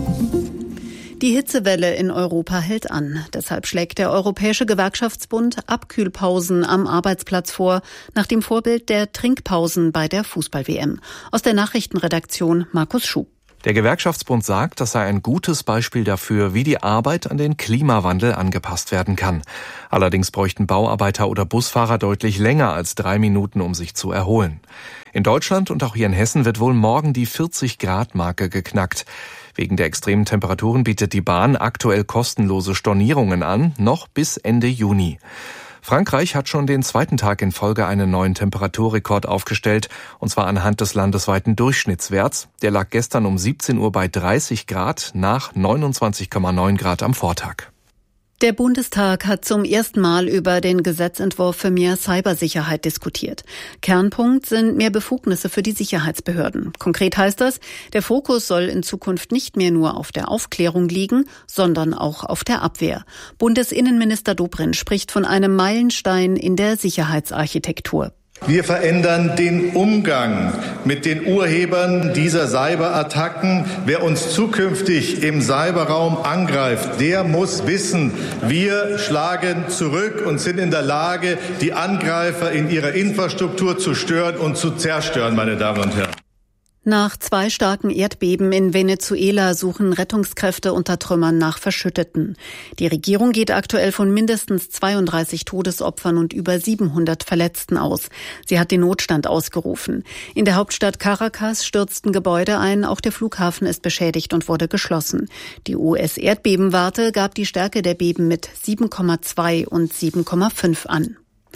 Die Hitzewelle in Europa hält an. Deshalb schlägt der Europäische Gewerkschaftsbund Abkühlpausen am Arbeitsplatz vor, nach dem Vorbild der Trinkpausen bei der Fußball-W M. Aus der Nachrichtenredaktion Markus Schuh. Der Gewerkschaftsbund sagt, das sei ein gutes Beispiel dafür, wie die Arbeit an den Klimawandel angepasst werden kann. Allerdings bräuchten Bauarbeiter oder Busfahrer deutlich länger als drei Minuten, um sich zu erholen. In Deutschland und auch hier in Hessen wird wohl morgen die vierzig-Grad-Marke geknackt. Wegen der extremen Temperaturen bietet die Bahn aktuell kostenlose Stornierungen an, noch bis Ende Juni. Frankreich hat schon den zweiten Tag in Folge einen neuen Temperaturrekord aufgestellt, und zwar anhand des landesweiten Durchschnittswerts. Der lag gestern um siebzehn Uhr bei dreißig Grad nach neunundzwanzig Komma neun Grad am Vortag. Der Bundestag hat zum ersten Mal über den Gesetzentwurf für mehr Cybersicherheit diskutiert. Kernpunkt sind mehr Befugnisse für die Sicherheitsbehörden. Konkret heißt das, der Fokus soll in Zukunft nicht mehr nur auf der Aufklärung liegen, sondern auch auf der Abwehr. Bundesinnenminister Dobrindt spricht von einem Meilenstein in der Sicherheitsarchitektur. Wir verändern den Umgang mit den Urhebern dieser Cyberattacken. Wer uns zukünftig im Cyberraum angreift, der muss wissen, wir schlagen zurück und sind in der Lage, die Angreifer in ihrer Infrastruktur zu stören und zu zerstören, meine Damen und Herren. Nach zwei starken Erdbeben in Venezuela suchen Rettungskräfte unter Trümmern nach Verschütteten. Die Regierung geht aktuell von mindestens zweiunddreißig Todesopfern und über siebenhundert Verletzten aus. Sie hat den Notstand ausgerufen. In der Hauptstadt Caracas stürzten Gebäude ein, auch der Flughafen ist beschädigt und wurde geschlossen. Die U S-Erdbebenwarte gab die Stärke der Beben mit sieben Komma zwei und sieben Komma fünf an.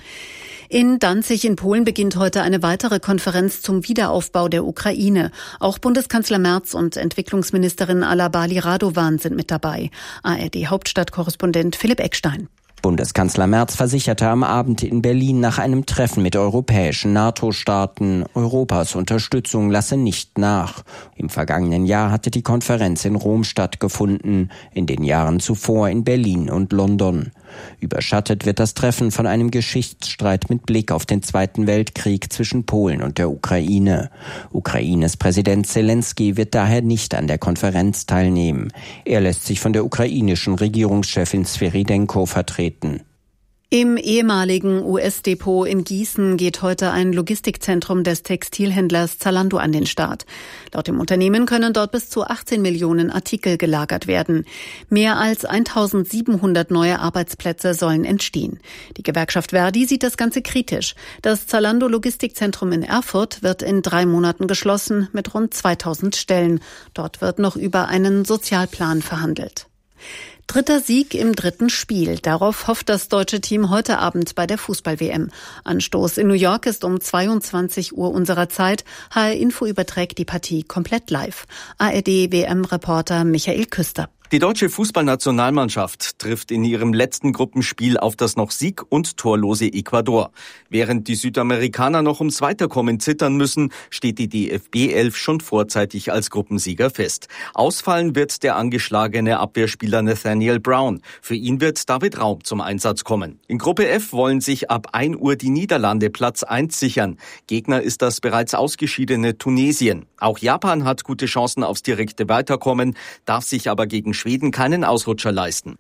In Danzig in Polen beginnt heute eine weitere Konferenz zum Wiederaufbau der Ukraine. Auch Bundeskanzler Merz und Entwicklungsministerin Alla Bali-Radovan sind mit dabei. A R D-Hauptstadtkorrespondent Philipp Eckstein. Bundeskanzler Merz versicherte am Abend in Berlin nach einem Treffen mit europäischen NATO-Staaten, Europas Unterstützung lasse nicht nach. Im vergangenen Jahr hatte die Konferenz in Rom stattgefunden, in den Jahren zuvor in Berlin und London. Überschattet wird das Treffen von einem Geschichtsstreit mit Blick auf den Zweiten Weltkrieg zwischen Polen und der Ukraine. Ukraines Präsident Zelensky wird daher nicht an der Konferenz teilnehmen. Er lässt sich von der ukrainischen Regierungschefin Sviridenko vertreten. Im ehemaligen U S-Depot in Gießen geht heute ein Logistikzentrum des Textilhändlers Zalando an den Start. Laut dem Unternehmen können dort bis zu achtzehn Millionen Artikel gelagert werden. Mehr als eintausendsiebenhundert neue Arbeitsplätze sollen entstehen. Die Gewerkschaft Verdi sieht das Ganze kritisch. Das Zalando Logistikzentrum in Erfurt wird in drei Monaten geschlossen mit rund zweitausend Stellen. Dort wird noch über einen Sozialplan verhandelt. Dritter Sieg im dritten Spiel. Darauf hofft das deutsche Team heute Abend bei der Fußball-W M. Anstoß in New York ist um zweiundzwanzig Uhr unserer Zeit. H R Info überträgt die Partie komplett live. A R D-W M-Reporter Michael Küster. Die deutsche Fußballnationalmannschaft trifft in ihrem letzten Gruppenspiel auf das noch sieg- und torlose Ecuador. Während die Südamerikaner noch ums Weiterkommen zittern müssen, steht die D F B elf schon vorzeitig als Gruppensieger fest. Ausfallen wird der angeschlagene Abwehrspieler Nathaniel Brown. Für ihn wird David Raum zum Einsatz kommen. In Gruppe F wollen sich ab ein Uhr die Niederlande Platz eins sichern. Gegner ist das bereits ausgeschiedene Tunesien. Auch Japan hat gute Chancen aufs direkte Weiterkommen, darf sich aber gegen Schweden keinen Ausrutscher leisten.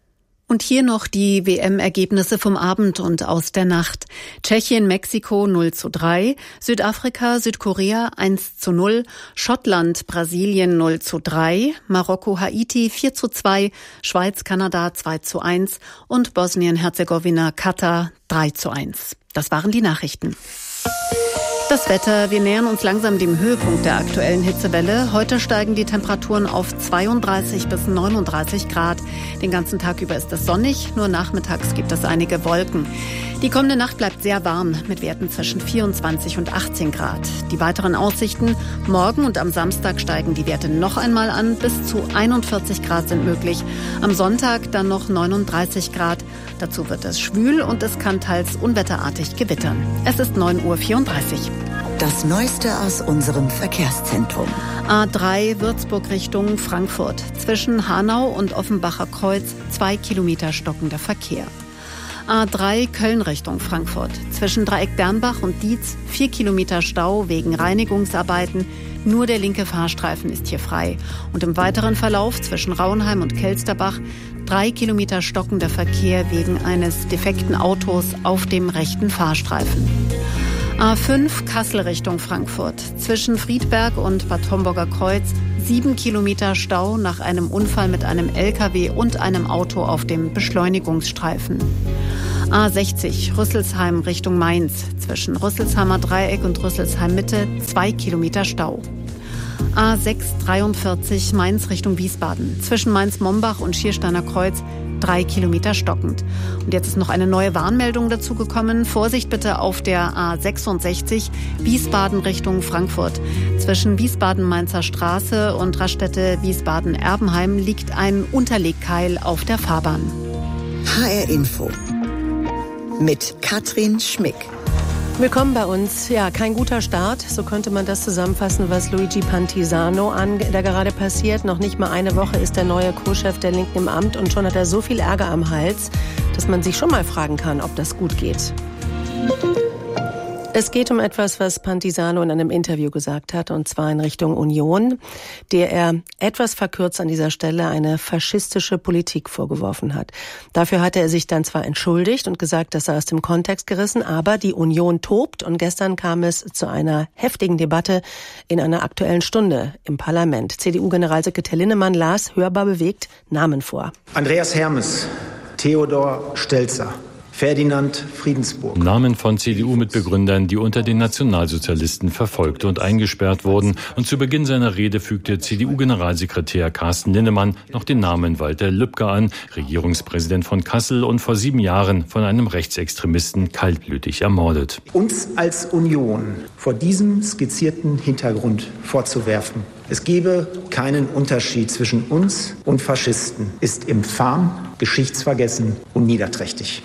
Und hier noch die W M-Ergebnisse vom Abend und aus der Nacht. Tschechien, Mexiko null zu drei, Südafrika, Südkorea eins zu null, Schottland, Brasilien null zu drei, Marokko, Haiti vier zu zwei, Schweiz, Kanada zwei zu eins und Bosnien-Herzegowina, Katar drei zu eins. Das waren die Nachrichten. Das Wetter, wir nähern uns langsam dem Höhepunkt der aktuellen Hitzewelle. Heute steigen die Temperaturen auf zweiunddreißig bis neununddreißig Grad. Den ganzen Tag über ist es sonnig, nur nachmittags gibt es einige Wolken. Die kommende Nacht bleibt sehr warm mit Werten zwischen vierundzwanzig und achtzehn Grad. Die weiteren Aussichten: Morgen und am Samstag steigen die Werte noch einmal an, bis zu einundvierzig Grad sind möglich. Am Sonntag dann noch neununddreißig Grad. Dazu wird es schwül und es kann teils unwetterartig gewittern. Es ist neun Uhr vierunddreißig. Das Neueste aus unserem Verkehrszentrum. A drei Würzburg Richtung Frankfurt. Zwischen Hanau und Offenbacher Kreuz zwei Kilometer stockender Verkehr. A drei Köln Richtung Frankfurt. Zwischen Dreieck Bernbach und Dietz vier Kilometer Stau wegen Reinigungsarbeiten. Nur der linke Fahrstreifen ist hier frei. Und im weiteren Verlauf zwischen Rauenheim und Kelsterbach drei Kilometer stockender Verkehr wegen eines defekten Autos auf dem rechten Fahrstreifen. A fünf Kassel Richtung Frankfurt. Zwischen Friedberg und Bad Homburger Kreuz sieben Kilometer Stau nach einem Unfall mit einem L K W und einem Auto auf dem Beschleunigungsstreifen. A sechzig Rüsselsheim Richtung Mainz. Zwischen Rüsselsheimer Dreieck und Rüsselsheim Mitte zwei Kilometer Stau. A sechs dreiundvierzig Mainz Richtung Wiesbaden. Zwischen Mainz-Mombach und Schiersteiner Kreuz drei Kilometer stockend. Und jetzt ist noch eine neue Warnmeldung dazugekommen. Vorsicht bitte auf der A sechsundsechzig Wiesbaden Richtung Frankfurt. Zwischen Wiesbaden-Mainzer Straße und Raststätte Wiesbaden-Erbenheim liegt ein Unterlegkeil auf der Fahrbahn. H R Info mit Katrin Schmick. Willkommen bei uns. Ja, kein guter Start. So könnte man das zusammenfassen, was Luigi Pantisano an, da gerade passiert. Noch nicht mal eine Woche ist der neue Co-Chef der Linken im Amt und schon hat er so viel Ärger am Hals, dass man sich schon mal fragen kann, ob das gut geht. Es geht um etwas, was Pantisano in einem Interview gesagt hat, und zwar in Richtung Union, der er etwas verkürzt an dieser Stelle eine faschistische Politik vorgeworfen hat. Dafür hatte er sich dann zwar entschuldigt und gesagt, das sei aus dem Kontext gerissen, aber die Union tobt und gestern kam es zu einer heftigen Debatte in einer Aktuellen Stunde im Parlament. C D U-Generalsekretär Linnemann las hörbar bewegt Namen vor. Andreas Hermes, Theodor Stelzer, Ferdinand Friedensburg. Namen von C D U-Mitbegründern, die unter den Nationalsozialisten verfolgt und eingesperrt wurden. Und zu Beginn seiner Rede fügte C D U-Generalsekretär Carsten Linnemann noch den Namen Walter Lübcke an, Regierungspräsident von Kassel und vor sieben Jahren von einem Rechtsextremisten kaltblütig ermordet. Uns als Union vor diesem skizzierten Hintergrund vorzuwerfen, es gebe keinen Unterschied zwischen uns und Faschisten, ist infam, geschichtsvergessen und niederträchtig.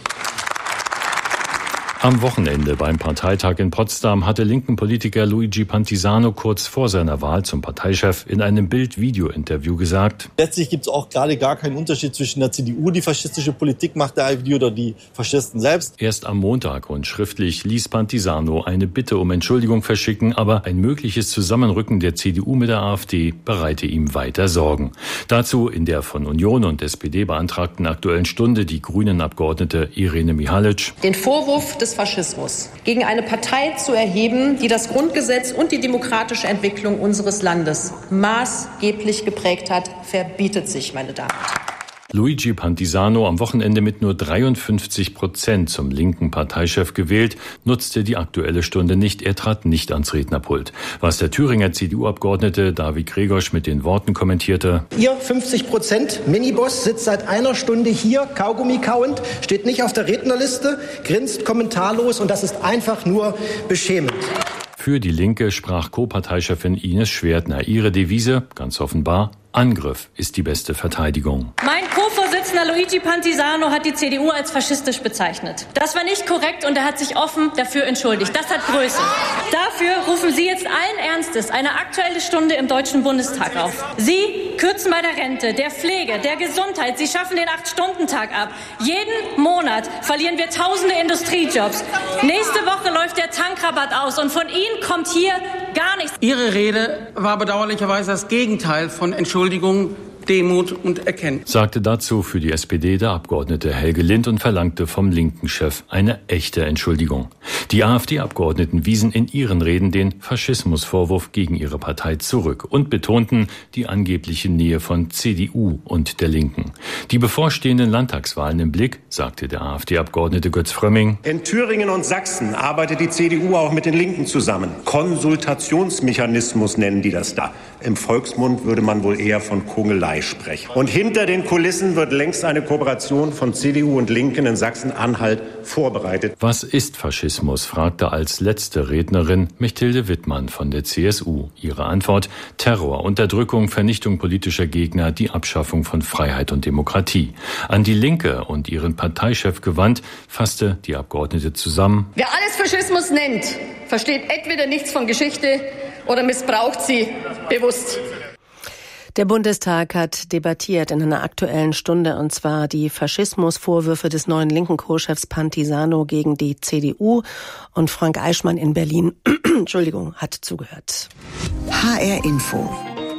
Am Wochenende beim Parteitag in Potsdam hatte linken Politiker Luigi Pantisano kurz vor seiner Wahl zum Parteichef in einem Bild-Video-Interview gesagt: Letztlich gibt es auch gerade gar keinen Unterschied zwischen der C D U, die faschistische Politik macht, der AfD oder die Faschisten selbst. Erst am Montag und schriftlich ließ Pantisano eine Bitte um Entschuldigung verschicken, aber ein mögliches Zusammenrücken der C D U mit der AfD bereite ihm weiter Sorgen. Dazu in der von Union und S P D beantragten Aktuellen Stunde die Grünen-Abgeordnete Irene Mihalic. Den Vorwurf des Faschismus gegen eine Partei zu erheben, die das Grundgesetz und die demokratische Entwicklung unseres Landes maßgeblich geprägt hat, verbietet sich, meine Damen und Herren. Luigi Pantisano, am Wochenende mit nur dreiundfünfzig Prozent zum linken Parteichef gewählt, nutzte die Aktuelle Stunde nicht. Er trat nicht ans Rednerpult. Was der Thüringer C D U-Abgeordnete David Gregorsch mit den Worten kommentierte: Ihr fünfzig Prozent Miniboss sitzt seit einer Stunde hier, Kaugummi kauend, steht nicht auf der Rednerliste, grinst kommentarlos und das ist einfach nur beschämend. Für die Linke sprach Co-Parteichefin Ines Schwertner. Ihre Devise, ganz offenbar: Angriff ist die beste Verteidigung. Mein Co-Vorsitzender Luigi Pantisano hat die C D U als faschistisch bezeichnet. Das war nicht korrekt und er hat sich offen dafür entschuldigt. Das hat Größe. Dafür rufen Sie jetzt allen Ernstes eine Aktuelle Stunde im Deutschen Bundestag auf. Sie kürzen bei der Rente, der Pflege, der Gesundheit. Sie schaffen den acht-Stunden-Tag ab. Jeden Monat verlieren wir tausende Industriejobs. Nächste Woche läuft der Tankrabatt aus und von Ihnen kommt hier gar nichts. Ihre Rede war bedauerlicherweise das Gegenteil von Entschuldigung. Demut und Erkenntnis. Sagte dazu für die S P D der Abgeordnete Helge Lind und verlangte vom linken Chef eine echte Entschuldigung. Die AfD-Abgeordneten wiesen in ihren Reden den Faschismusvorwurf gegen ihre Partei zurück und betonten die angebliche Nähe von C D U und der Linken. Die bevorstehenden Landtagswahlen im Blick, sagte der AfD-Abgeordnete Götz Frömming. In Thüringen und Sachsen arbeitet die C D U auch mit den Linken zusammen. Konsultationsmechanismus nennen die das da. Im Volksmund würde man wohl eher von Kungelei sprechen. Und hinter den Kulissen wird längst eine Kooperation von C D U und Linken in Sachsen-Anhalt vorbereitet. Was ist Faschismus? Fragte als letzte Rednerin Mechthilde Wittmann von der C S U. Ihre Antwort: Terror, Unterdrückung, Vernichtung politischer Gegner, die Abschaffung von Freiheit und Demokratie. An die Linke und ihren Parteichef gewandt, fasste die Abgeordnete zusammen: Wer alles Faschismus nennt, versteht entweder nichts von Geschichte oder missbraucht sie bewusst. Der Bundestag hat debattiert in einer Aktuellen Stunde, und zwar die Faschismusvorwürfe des neuen linken Co-Chefs Pantisano gegen die C D U. Und Frank Eichmann in Berlin, Entschuldigung, hat zugehört. H R Info.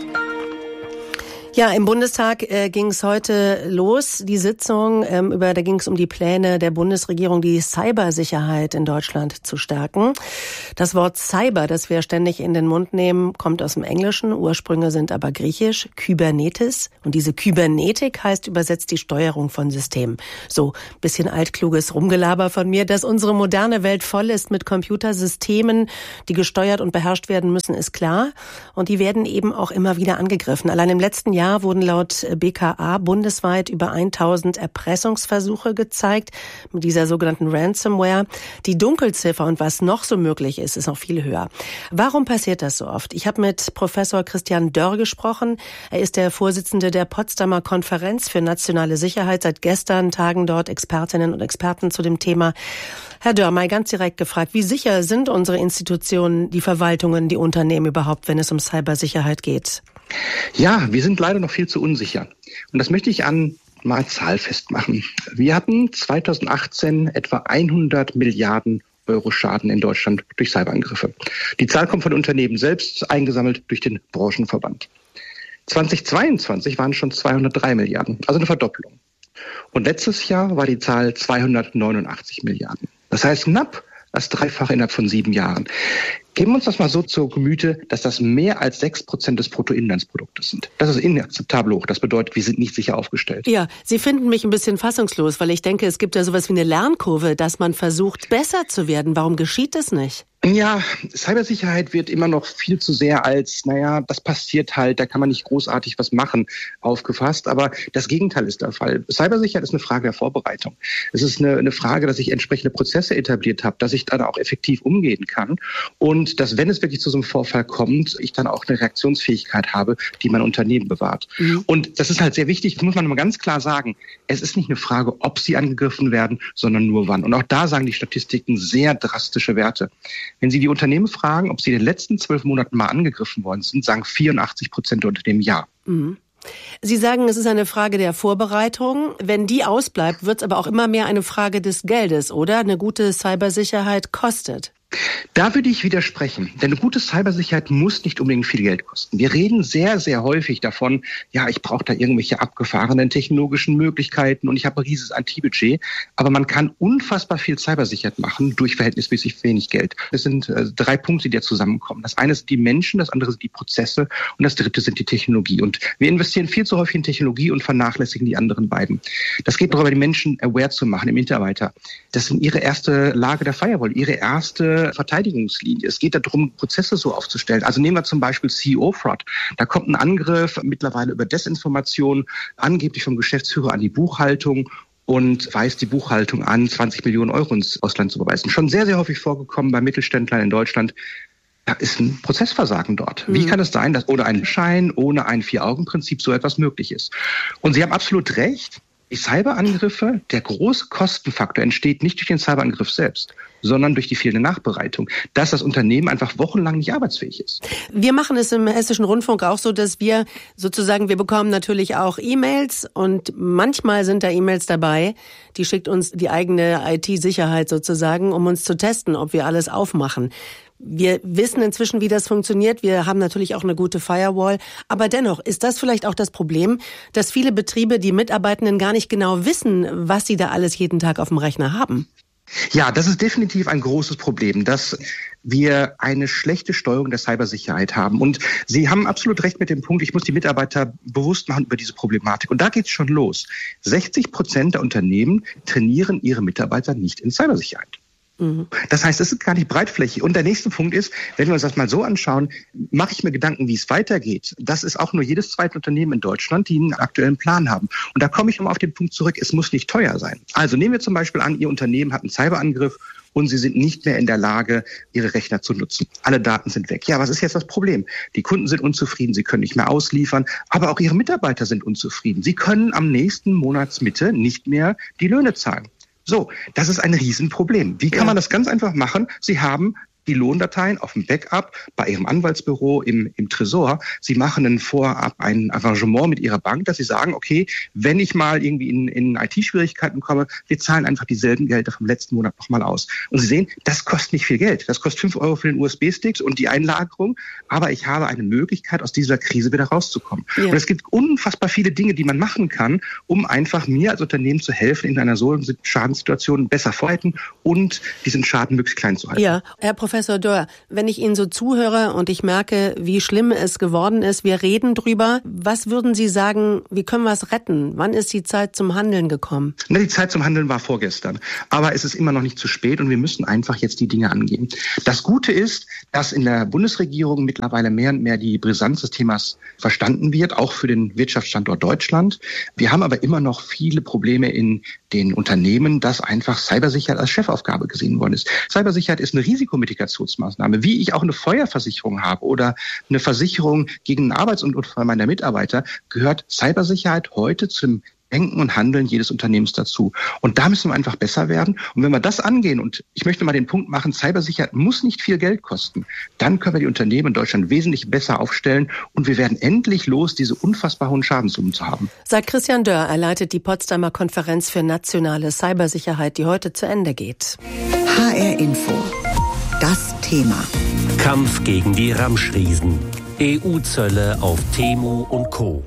Ja, im Bundestag äh, ging es heute los, die Sitzung, ähm, über, da ging es um die Pläne der Bundesregierung, die Cybersicherheit in Deutschland zu stärken. Das Wort Cyber, das wir ständig in den Mund nehmen, kommt aus dem Englischen, Ursprünge sind aber griechisch, Kybernetis. Und diese Kybernetik heißt übersetzt die Steuerung von Systemen. So, bisschen altkluges Rumgelaber von mir, dass unsere moderne Welt voll ist mit Computersystemen, die gesteuert und beherrscht werden müssen, ist klar. Und die werden eben auch immer wieder angegriffen. Allein im letzten Jahr Jahr wurden laut B K A bundesweit über tausend Erpressungsversuche gezeigt mit dieser sogenannten Ransomware. Die Dunkelziffer und was noch so möglich ist, ist noch viel höher. Warum passiert das so oft? Ich habe mit Professor Christian Dörr gesprochen. Er ist der Vorsitzende der Potsdamer Konferenz für nationale Sicherheit. Seit gestern tagen dort Expertinnen und Experten zu dem Thema. Herr Dörr, mal ganz direkt gefragt, wie sicher sind unsere Institutionen, die Verwaltungen, die Unternehmen überhaupt, wenn es um Cybersicherheit geht? Ja, wir sind leider noch viel zu unsicher. Und das möchte ich an mal Zahl festmachen. Wir hatten zweitausendachtzehn etwa hundert Milliarden Euro Schaden in Deutschland durch Cyberangriffe. Die Zahl kommt von Unternehmen selbst, eingesammelt durch den Branchenverband. zweitausendzweiundzwanzig waren es schon zweihundertdrei Milliarden, also eine Verdopplung. Und letztes Jahr war die Zahl zweihundertneunundachtzig Milliarden. Das heißt knapp das Dreifache innerhalb von sieben Jahren. Geben wir uns das mal so zu Gemüte, dass das mehr als sechs Prozent des Bruttoinlandsproduktes sind. Das ist inakzeptabel hoch. Das bedeutet, wir sind nicht sicher aufgestellt. Ja, Sie finden mich ein bisschen fassungslos, weil ich denke, es gibt ja sowas wie eine Lernkurve, dass man versucht, besser zu werden. Warum geschieht das nicht? Ja, Cybersicherheit wird immer noch viel zu sehr als, naja, das passiert halt, da kann man nicht großartig was machen, aufgefasst. Aber das Gegenteil ist der Fall. Cybersicherheit ist eine Frage der Vorbereitung. Es ist eine, eine Frage, dass ich entsprechende Prozesse etabliert habe, dass ich dann auch effektiv umgehen kann. Und dass, wenn es wirklich zu so einem Vorfall kommt, ich dann auch eine Reaktionsfähigkeit habe, die mein Unternehmen bewahrt. Mhm. Und das ist halt sehr wichtig, das muss man mal ganz klar sagen. Es ist nicht eine Frage, ob sie angegriffen werden, sondern nur wann. Und auch da sagen die Statistiken sehr drastische Werte. Wenn Sie die Unternehmen fragen, ob sie in den letzten zwölf Monaten mal angegriffen worden sind, sagen vierundachtzig Prozent der Unternehmen ja. Mhm. Sie sagen, es ist eine Frage der Vorbereitung. Wenn die ausbleibt, wird es aber auch immer mehr eine Frage des Geldes, oder? Eine gute Cybersicherheit kostet. Da würde ich widersprechen, denn eine gute Cybersicherheit muss nicht unbedingt viel Geld kosten. Wir reden sehr, sehr häufig davon, ja, ich brauche da irgendwelche abgefahrenen technologischen Möglichkeiten und ich habe ein riesiges I T-Budget, aber man kann unfassbar viel Cybersicherheit machen durch verhältnismäßig wenig Geld. Es sind äh, drei Punkte, die da zusammenkommen. Das eine sind die Menschen, das andere sind die Prozesse und das dritte sind die Technologie. Und wir investieren viel zu häufig in Technologie und vernachlässigen die anderen beiden. Das geht darüber, die Menschen aware zu machen im Mitarbeiter. Das sind ihre erste Lage der Firewall, ihre erste Verteidigungslinie. Es geht darum, Prozesse so aufzustellen. Also nehmen wir zum Beispiel C E O-Fraud. Da kommt ein Angriff mittlerweile über Desinformation, angeblich vom Geschäftsführer an die Buchhaltung und weist die Buchhaltung an, zwanzig Millionen Euro ins Ausland zu überweisen. Schon sehr, sehr häufig vorgekommen bei Mittelständlern in Deutschland. Da ist ein Prozessversagen dort. Mhm. Wie kann es sein, dass ohne einen Schein, ohne ein Vier-Augen-Prinzip so etwas möglich ist? Und Sie haben absolut recht. Die Cyberangriffe, der große Kostenfaktor entsteht nicht durch den Cyberangriff selbst, sondern durch die fehlende Nachbereitung, dass das Unternehmen einfach wochenlang nicht arbeitsfähig ist. Wir machen es im Hessischen Rundfunk auch so, dass wir sozusagen, wir bekommen natürlich auch E-Mails und manchmal sind da E-Mails dabei, die schickt uns die eigene I T-Sicherheit sozusagen, um uns zu testen, ob wir alles aufmachen. Wir wissen inzwischen, wie das funktioniert. Wir haben natürlich auch eine gute Firewall. Aber dennoch ist das vielleicht auch das Problem, dass viele Betriebe, die Mitarbeitenden gar nicht genau wissen, was sie da alles jeden Tag auf dem Rechner haben. Ja, das ist definitiv ein großes Problem, dass wir eine schlechte Steuerung der Cybersicherheit haben. Und Sie haben absolut recht mit dem Punkt, ich muss die Mitarbeiter bewusst machen über diese Problematik. Und da geht's schon los. sechzig Prozent der Unternehmen trainieren ihre Mitarbeiter nicht in Cybersicherheit. Das heißt, es ist gar nicht breitflächig. Und der nächste Punkt ist, wenn wir uns das mal so anschauen, mache ich mir Gedanken, wie es weitergeht. Das ist auch nur jedes zweite Unternehmen in Deutschland, die einen aktuellen Plan haben. Und da komme ich nochmal auf den Punkt zurück, es muss nicht teuer sein. Also nehmen wir zum Beispiel an, Ihr Unternehmen hat einen Cyberangriff und Sie sind nicht mehr in der Lage, Ihre Rechner zu nutzen. Alle Daten sind weg. Ja, was ist jetzt das Problem? Die Kunden sind unzufrieden, sie können nicht mehr ausliefern, aber auch Ihre Mitarbeiter sind unzufrieden. Sie können am nächsten Monatsmitte nicht mehr die Löhne zahlen. So, das ist ein Riesenproblem. Wie kann man das ganz einfach machen? Sie haben die Lohndateien auf dem Backup bei Ihrem Anwaltsbüro im, im Tresor. Sie machen ein vorab ein Arrangement mit Ihrer Bank, dass Sie sagen, okay, wenn ich mal irgendwie in, in I T-Schwierigkeiten komme, wir zahlen einfach dieselben Gelder vom letzten Monat nochmal aus. Und Sie sehen, das kostet nicht viel Geld. Das kostet fünf Euro für den U S B-Sticks und die Einlagerung. Aber ich habe eine Möglichkeit, aus dieser Krise wieder rauszukommen. Ja. Und es gibt unfassbar viele Dinge, die man machen kann, um einfach mir als Unternehmen zu helfen, in einer so Schadenssituation besser vorhalten und diesen Schaden möglichst klein zu halten. Ja, Herr Professor Professor Dörr, wenn ich Ihnen so zuhöre und ich merke, wie schlimm es geworden ist, wir reden drüber, was würden Sie sagen, wie können wir es retten? Wann ist die Zeit zum Handeln gekommen? Na, die Zeit zum Handeln war vorgestern. Aber es ist immer noch nicht zu spät und wir müssen einfach jetzt die Dinge angehen. Das Gute ist, dass in der Bundesregierung mittlerweile mehr und mehr die Brisanz des Themas verstanden wird, auch für den Wirtschaftsstandort Deutschland. Wir haben aber immer noch viele Probleme in den Unternehmen, dass einfach Cybersicherheit als Chefaufgabe gesehen worden ist. Cybersicherheit ist eine Risikomitigationsmaßnahme, wie ich auch eine Feuerversicherung habe oder eine Versicherung gegen einen Arbeitsunfall meiner Mitarbeiter, gehört Cybersicherheit heute zum Denken und Handeln jedes Unternehmens dazu. Und da müssen wir einfach besser werden. Und wenn wir das angehen, und ich möchte mal den Punkt machen, Cybersicherheit muss nicht viel Geld kosten, dann können wir die Unternehmen in Deutschland wesentlich besser aufstellen und wir werden endlich los, diese unfassbar hohen Schadenssummen zu haben. Sagt Christian Dörr, er leitet die Potsdamer Konferenz für nationale Cybersicherheit, die heute zu Ende geht. H R Info. Das Thema. Kampf gegen die Ramschriesen. E U-Zölle auf Temu und Co.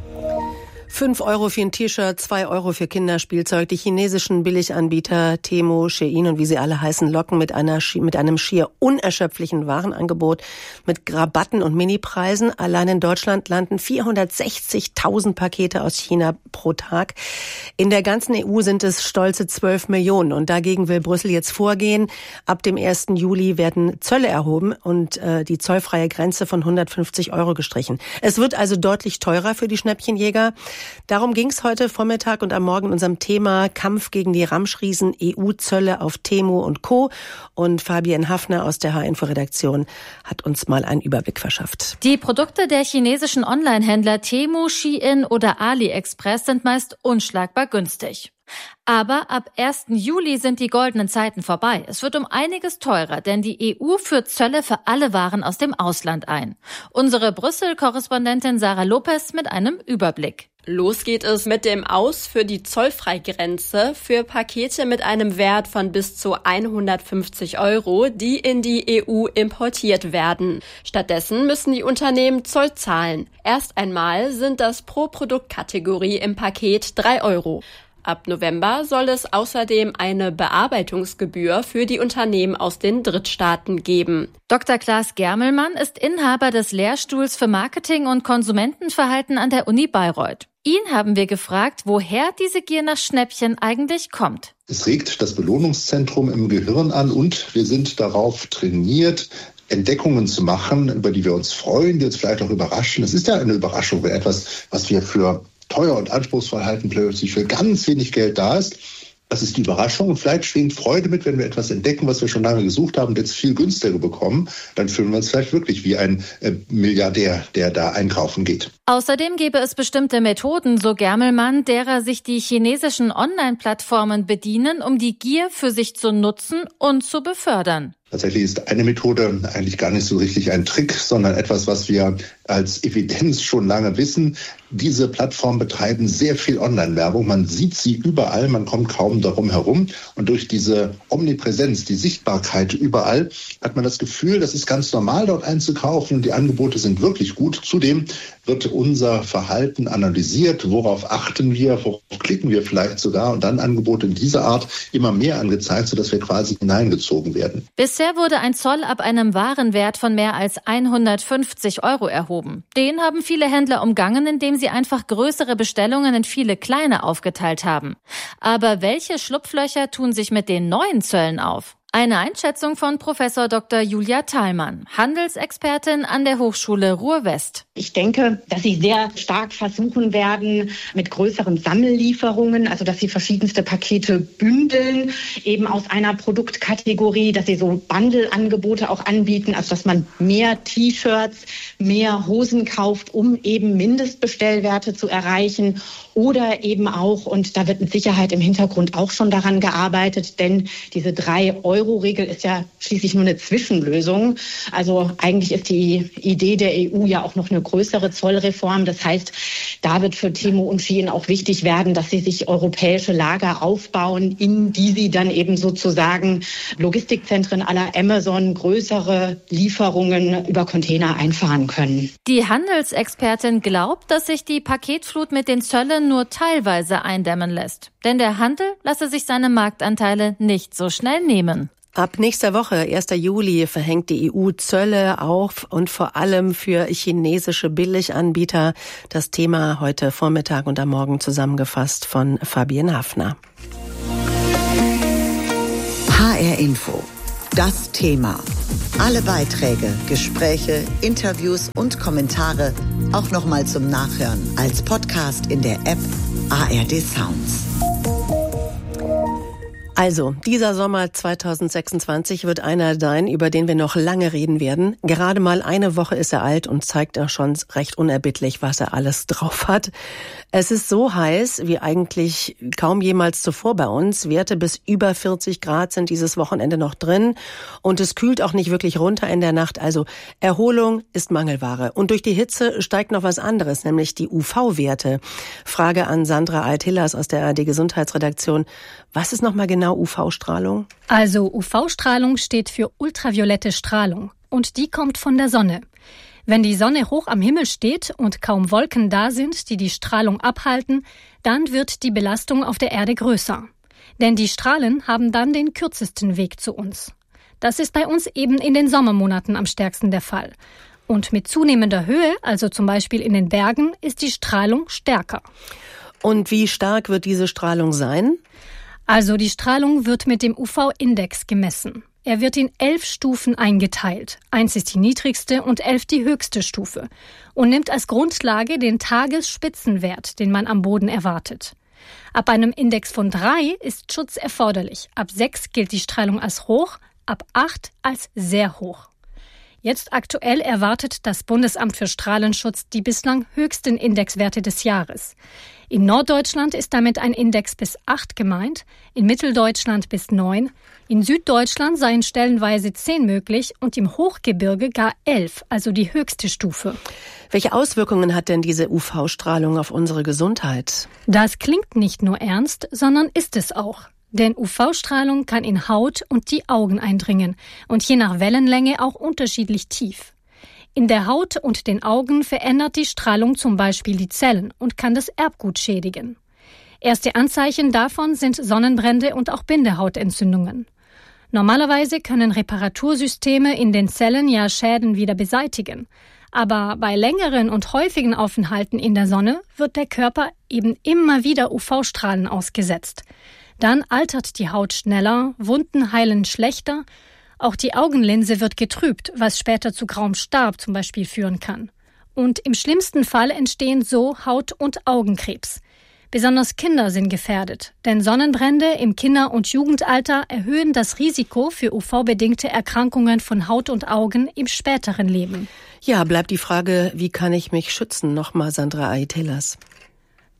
Fünf Euro für ein T-Shirt, zwei Euro für Kinderspielzeug. Die chinesischen Billiganbieter Temu, Shein und wie sie alle heißen, locken mit einer mit einem schier unerschöpflichen Warenangebot, mit Rabatten und Minipreisen. Allein in Deutschland landen vierhundertsechzigtausend Pakete aus China pro Tag. In der ganzen E U sind es stolze zwölf Millionen. Und dagegen will Brüssel jetzt vorgehen. Ab dem ersten Juli werden Zölle erhoben und äh, die zollfreie Grenze von hundertfünfzig Euro gestrichen. Es wird also deutlich teurer für die Schnäppchenjäger. Darum ging es heute Vormittag und am Morgen in unserem Thema Kampf gegen die Ramschriesen, E U-Zölle auf Temu und Co. Und Fabienne Hafner aus der H-Info-Redaktion hat uns mal einen Überblick verschafft. Die Produkte der chinesischen Online-Händler Temu, Shein oder AliExpress sind meist unschlagbar günstig. Aber ab ersten Juli sind die goldenen Zeiten vorbei. Es wird um einiges teurer, denn die E U führt Zölle für alle Waren aus dem Ausland ein. Unsere Brüssel-Korrespondentin Sarah Lopez mit einem Überblick. Los geht es mit dem Aus für die Zollfreigrenze für Pakete mit einem Wert von bis zu hundertfünfzig Euro, die in die E U importiert werden. Stattdessen müssen die Unternehmen Zoll zahlen. Erst einmal sind das pro Produktkategorie im Paket drei Euro. Ab November soll es außerdem eine Bearbeitungsgebühr für die Unternehmen aus den Drittstaaten geben. Doktor Klaas Germelmann ist Inhaber des Lehrstuhls für Marketing und Konsumentenverhalten an der Uni Bayreuth. Ihn haben wir gefragt, woher diese Gier nach Schnäppchen eigentlich kommt. Es regt das Belohnungszentrum im Gehirn an und wir sind darauf trainiert, Entdeckungen zu machen, über die wir uns freuen, die uns vielleicht auch überraschen. Es ist ja eine Überraschung, wenn etwas, was wir für teuer und anspruchsvoll halten, plötzlich für ganz wenig Geld da ist. Das ist die Überraschung und vielleicht schwingt Freude mit, wenn wir etwas entdecken, was wir schon lange gesucht haben und jetzt viel günstiger bekommen. Dann fühlen wir uns vielleicht wirklich wie ein äh, Milliardär, der da einkaufen geht. Außerdem gäbe es bestimmte Methoden, so Germelmann, derer sich die chinesischen Online-Plattformen bedienen, um die Gier für sich zu nutzen und zu befördern. Tatsächlich ist eine Methode eigentlich gar nicht so richtig ein Trick, sondern etwas, was wir als Evidenz schon lange wissen. Diese Plattformen betreiben sehr viel Online-Werbung. Man sieht sie überall, man kommt kaum darum herum. Und durch diese Omnipräsenz, die Sichtbarkeit überall, hat man das Gefühl, das ist ganz normal, dort einzukaufen. Und die Angebote sind wirklich gut. Zudem wird unser Verhalten analysiert. Worauf achten wir? Worauf klicken wir vielleicht sogar? Und dann Angebote in dieser Art immer mehr angezeigt, sodass wir quasi hineingezogen werden. Bisher wurde ein Zoll ab einem Warenwert von mehr als hundertfünfzig Euro erhoben. Den haben viele Händler umgangen, indem sie einfach größere Bestellungen in viele kleine aufgeteilt haben. Aber welche Schlupflöcher tun sich mit den neuen Zöllen auf? Eine Einschätzung von Professor Doktor Julia Thalmann, Handelsexpertin an der Hochschule Ruhr-West. Ich denke, dass sie sehr stark versuchen werden, mit größeren Sammellieferungen, also dass sie verschiedenste Pakete bündeln, eben aus einer Produktkategorie, dass sie so Bundle-Angebote auch anbieten, also dass man mehr T-Shirts, mehr Hosen kauft, um eben Mindestbestellwerte zu erreichen. Oder eben auch, und da wird mit Sicherheit im Hintergrund auch schon daran gearbeitet, denn diese drei Euro Regel ist ja schließlich nur eine Zwischenlösung. Also eigentlich ist die Idee der E U ja auch noch eine größere Zollreform. Das heißt, da wird für Temu und Shein auch wichtig werden, dass sie sich europäische Lager aufbauen, in die sie dann eben sozusagen Logistikzentren à la Amazon größere Lieferungen über Container einfahren können. Die Handelsexpertin glaubt, dass sich die Paketflut mit den Zöllen nur teilweise eindämmen lässt. Denn der Handel lasse sich seine Marktanteile nicht so schnell nehmen. Ab nächster Woche, erster Juli, verhängt die E U Zölle auf und vor allem für chinesische Billiganbieter. Das Thema heute Vormittag und am Morgen zusammengefasst von Fabienne Hafner. H R Info. Das Thema. Alle Beiträge, Gespräche, Interviews und Kommentare auch nochmal zum Nachhören als Podcast in der App A R D Sounds. Also, dieser Sommer zweitausendsechsundzwanzig wird einer sein, über den wir noch lange reden werden. Gerade mal eine Woche ist er alt und zeigt auch schon recht unerbittlich, was er alles drauf hat. Es ist so heiß wie eigentlich kaum jemals zuvor bei uns. Werte bis über vierzig Grad sind dieses Wochenende noch drin. Und es kühlt auch nicht wirklich runter in der Nacht. Also Erholung ist Mangelware. Und durch die Hitze steigt noch was anderes, nämlich die U V-Werte. Frage an Sandra Aytillas aus der A R D-Gesundheitsredaktion. Was ist nochmal genau U V-Strahlung? Also U V-Strahlung steht für ultraviolette Strahlung. Und die kommt von der Sonne. Wenn die Sonne hoch am Himmel steht und kaum Wolken da sind, die die Strahlung abhalten, dann wird die Belastung auf der Erde größer. Denn die Strahlen haben dann den kürzesten Weg zu uns. Das ist bei uns eben in den Sommermonaten am stärksten der Fall. Und mit zunehmender Höhe, also zum Beispiel in den Bergen, ist die Strahlung stärker. Und wie stark wird diese Strahlung sein? Also die Strahlung wird mit dem U V-Index gemessen. Er wird in elf Stufen eingeteilt. Eins ist die niedrigste und elf die höchste Stufe und nimmt als Grundlage den Tagesspitzenwert, den man am Boden erwartet. Ab einem Index von drei ist Schutz erforderlich. Ab sechs gilt die Strahlung als hoch, ab acht als sehr hoch. Jetzt aktuell erwartet das Bundesamt für Strahlenschutz die bislang höchsten Indexwerte des Jahres. In Norddeutschland ist damit ein Index bis acht gemeint, in Mitteldeutschland bis neun, in Süddeutschland seien stellenweise zehn möglich und im Hochgebirge gar elf, also die höchste Stufe. Welche Auswirkungen hat denn diese U V-Strahlung auf unsere Gesundheit? Das klingt nicht nur ernst, sondern ist es auch. Denn U V-Strahlung kann in Haut und die Augen eindringen und je nach Wellenlänge auch unterschiedlich tief. In der Haut und den Augen verändert die Strahlung zum Beispiel die Zellen und kann das Erbgut schädigen. Erste Anzeichen davon sind Sonnenbrände und auch Bindehautentzündungen. Normalerweise können Reparatursysteme in den Zellen ja Schäden wieder beseitigen. Aber bei längeren und häufigen Aufenthalten in der Sonne wird der Körper eben immer wieder U V-Strahlen ausgesetzt. Dann altert die Haut schneller, Wunden heilen schlechter. Auch die Augenlinse wird getrübt, was später zu grauem Star zum Beispiel führen kann. Und im schlimmsten Fall entstehen so Haut- und Augenkrebs. Besonders Kinder sind gefährdet, denn Sonnenbrände im Kinder- und Jugendalter erhöhen das Risiko für U V-bedingte Erkrankungen von Haut und Augen im späteren Leben. Ja, bleibt die Frage, wie kann ich mich schützen? Nochmal Sandra Aytillas.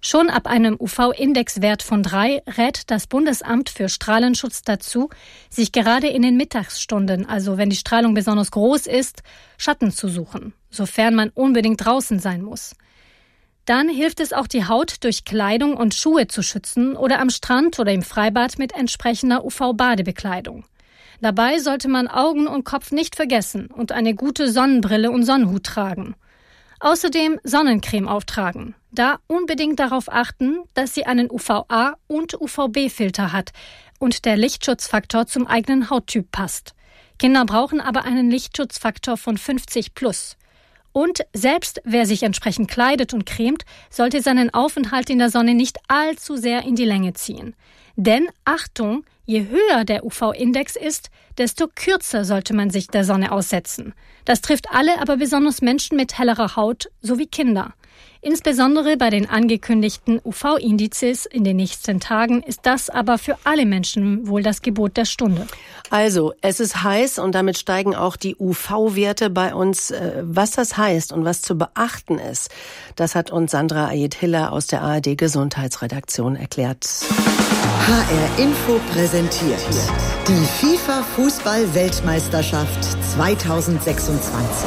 Schon ab einem U V-Indexwert von drei rät das Bundesamt für Strahlenschutz dazu, sich gerade in den Mittagsstunden, also wenn die Strahlung besonders groß ist, Schatten zu suchen, sofern man unbedingt draußen sein muss. Dann hilft es auch, die Haut durch Kleidung und Schuhe zu schützen oder am Strand oder im Freibad mit entsprechender U V-Badebekleidung. Dabei sollte man Augen und Kopf nicht vergessen und eine gute Sonnenbrille und Sonnenhut tragen. Außerdem Sonnencreme auftragen. Da unbedingt darauf achten, dass sie einen U V A- und U V B-Filter hat und der Lichtschutzfaktor zum eigenen Hauttyp passt. Kinder brauchen aber einen Lichtschutzfaktor von fünfzig plus. Und selbst wer sich entsprechend kleidet und cremt, sollte seinen Aufenthalt in der Sonne nicht allzu sehr in die Länge ziehen. Denn Achtung, je höher der U V-Index ist, desto kürzer sollte man sich der Sonne aussetzen. Das trifft alle, aber besonders Menschen mit hellerer Haut sowie Kinder. Insbesondere bei den angekündigten U V-Indizes in den nächsten Tagen ist das aber für alle Menschen wohl das Gebot der Stunde. Also, es ist heiß und damit steigen auch die U V-Werte bei uns. Was das heißt und was zu beachten ist, das hat uns Sandra Ayed-Hiller aus der A R D-Gesundheitsredaktion erklärt. H R Info präsentiert die FIFA-Fußball-Weltmeisterschaft zweitausendsechsundzwanzig.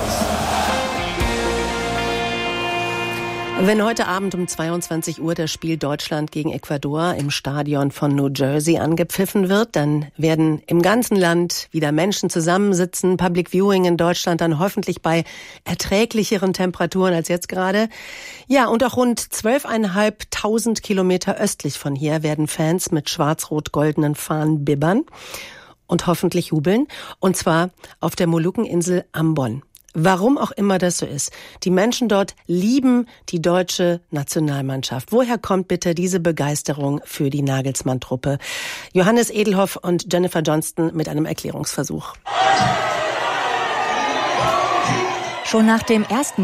Wenn heute Abend um zweiundzwanzig Uhr das Spiel Deutschland gegen Ecuador im Stadion von New Jersey angepfiffen wird, dann werden im ganzen Land wieder Menschen zusammensitzen. Public Viewing in Deutschland dann hoffentlich bei erträglicheren Temperaturen als jetzt gerade. Ja, und auch rund zwölfeinhalbtausend Kilometer östlich von hier werden Fans mit schwarz-rot-goldenen Fahnen bibbern und hoffentlich jubeln. Und zwar auf der Molukeninsel Ambon. Warum auch immer das so ist. Die Menschen dort lieben die deutsche Nationalmannschaft. Woher kommt bitte diese Begeisterung für die Nagelsmann-Truppe? Johannes Edelhoff und Jennifer Johnston mit einem Erklärungsversuch. Schon nach dem ersten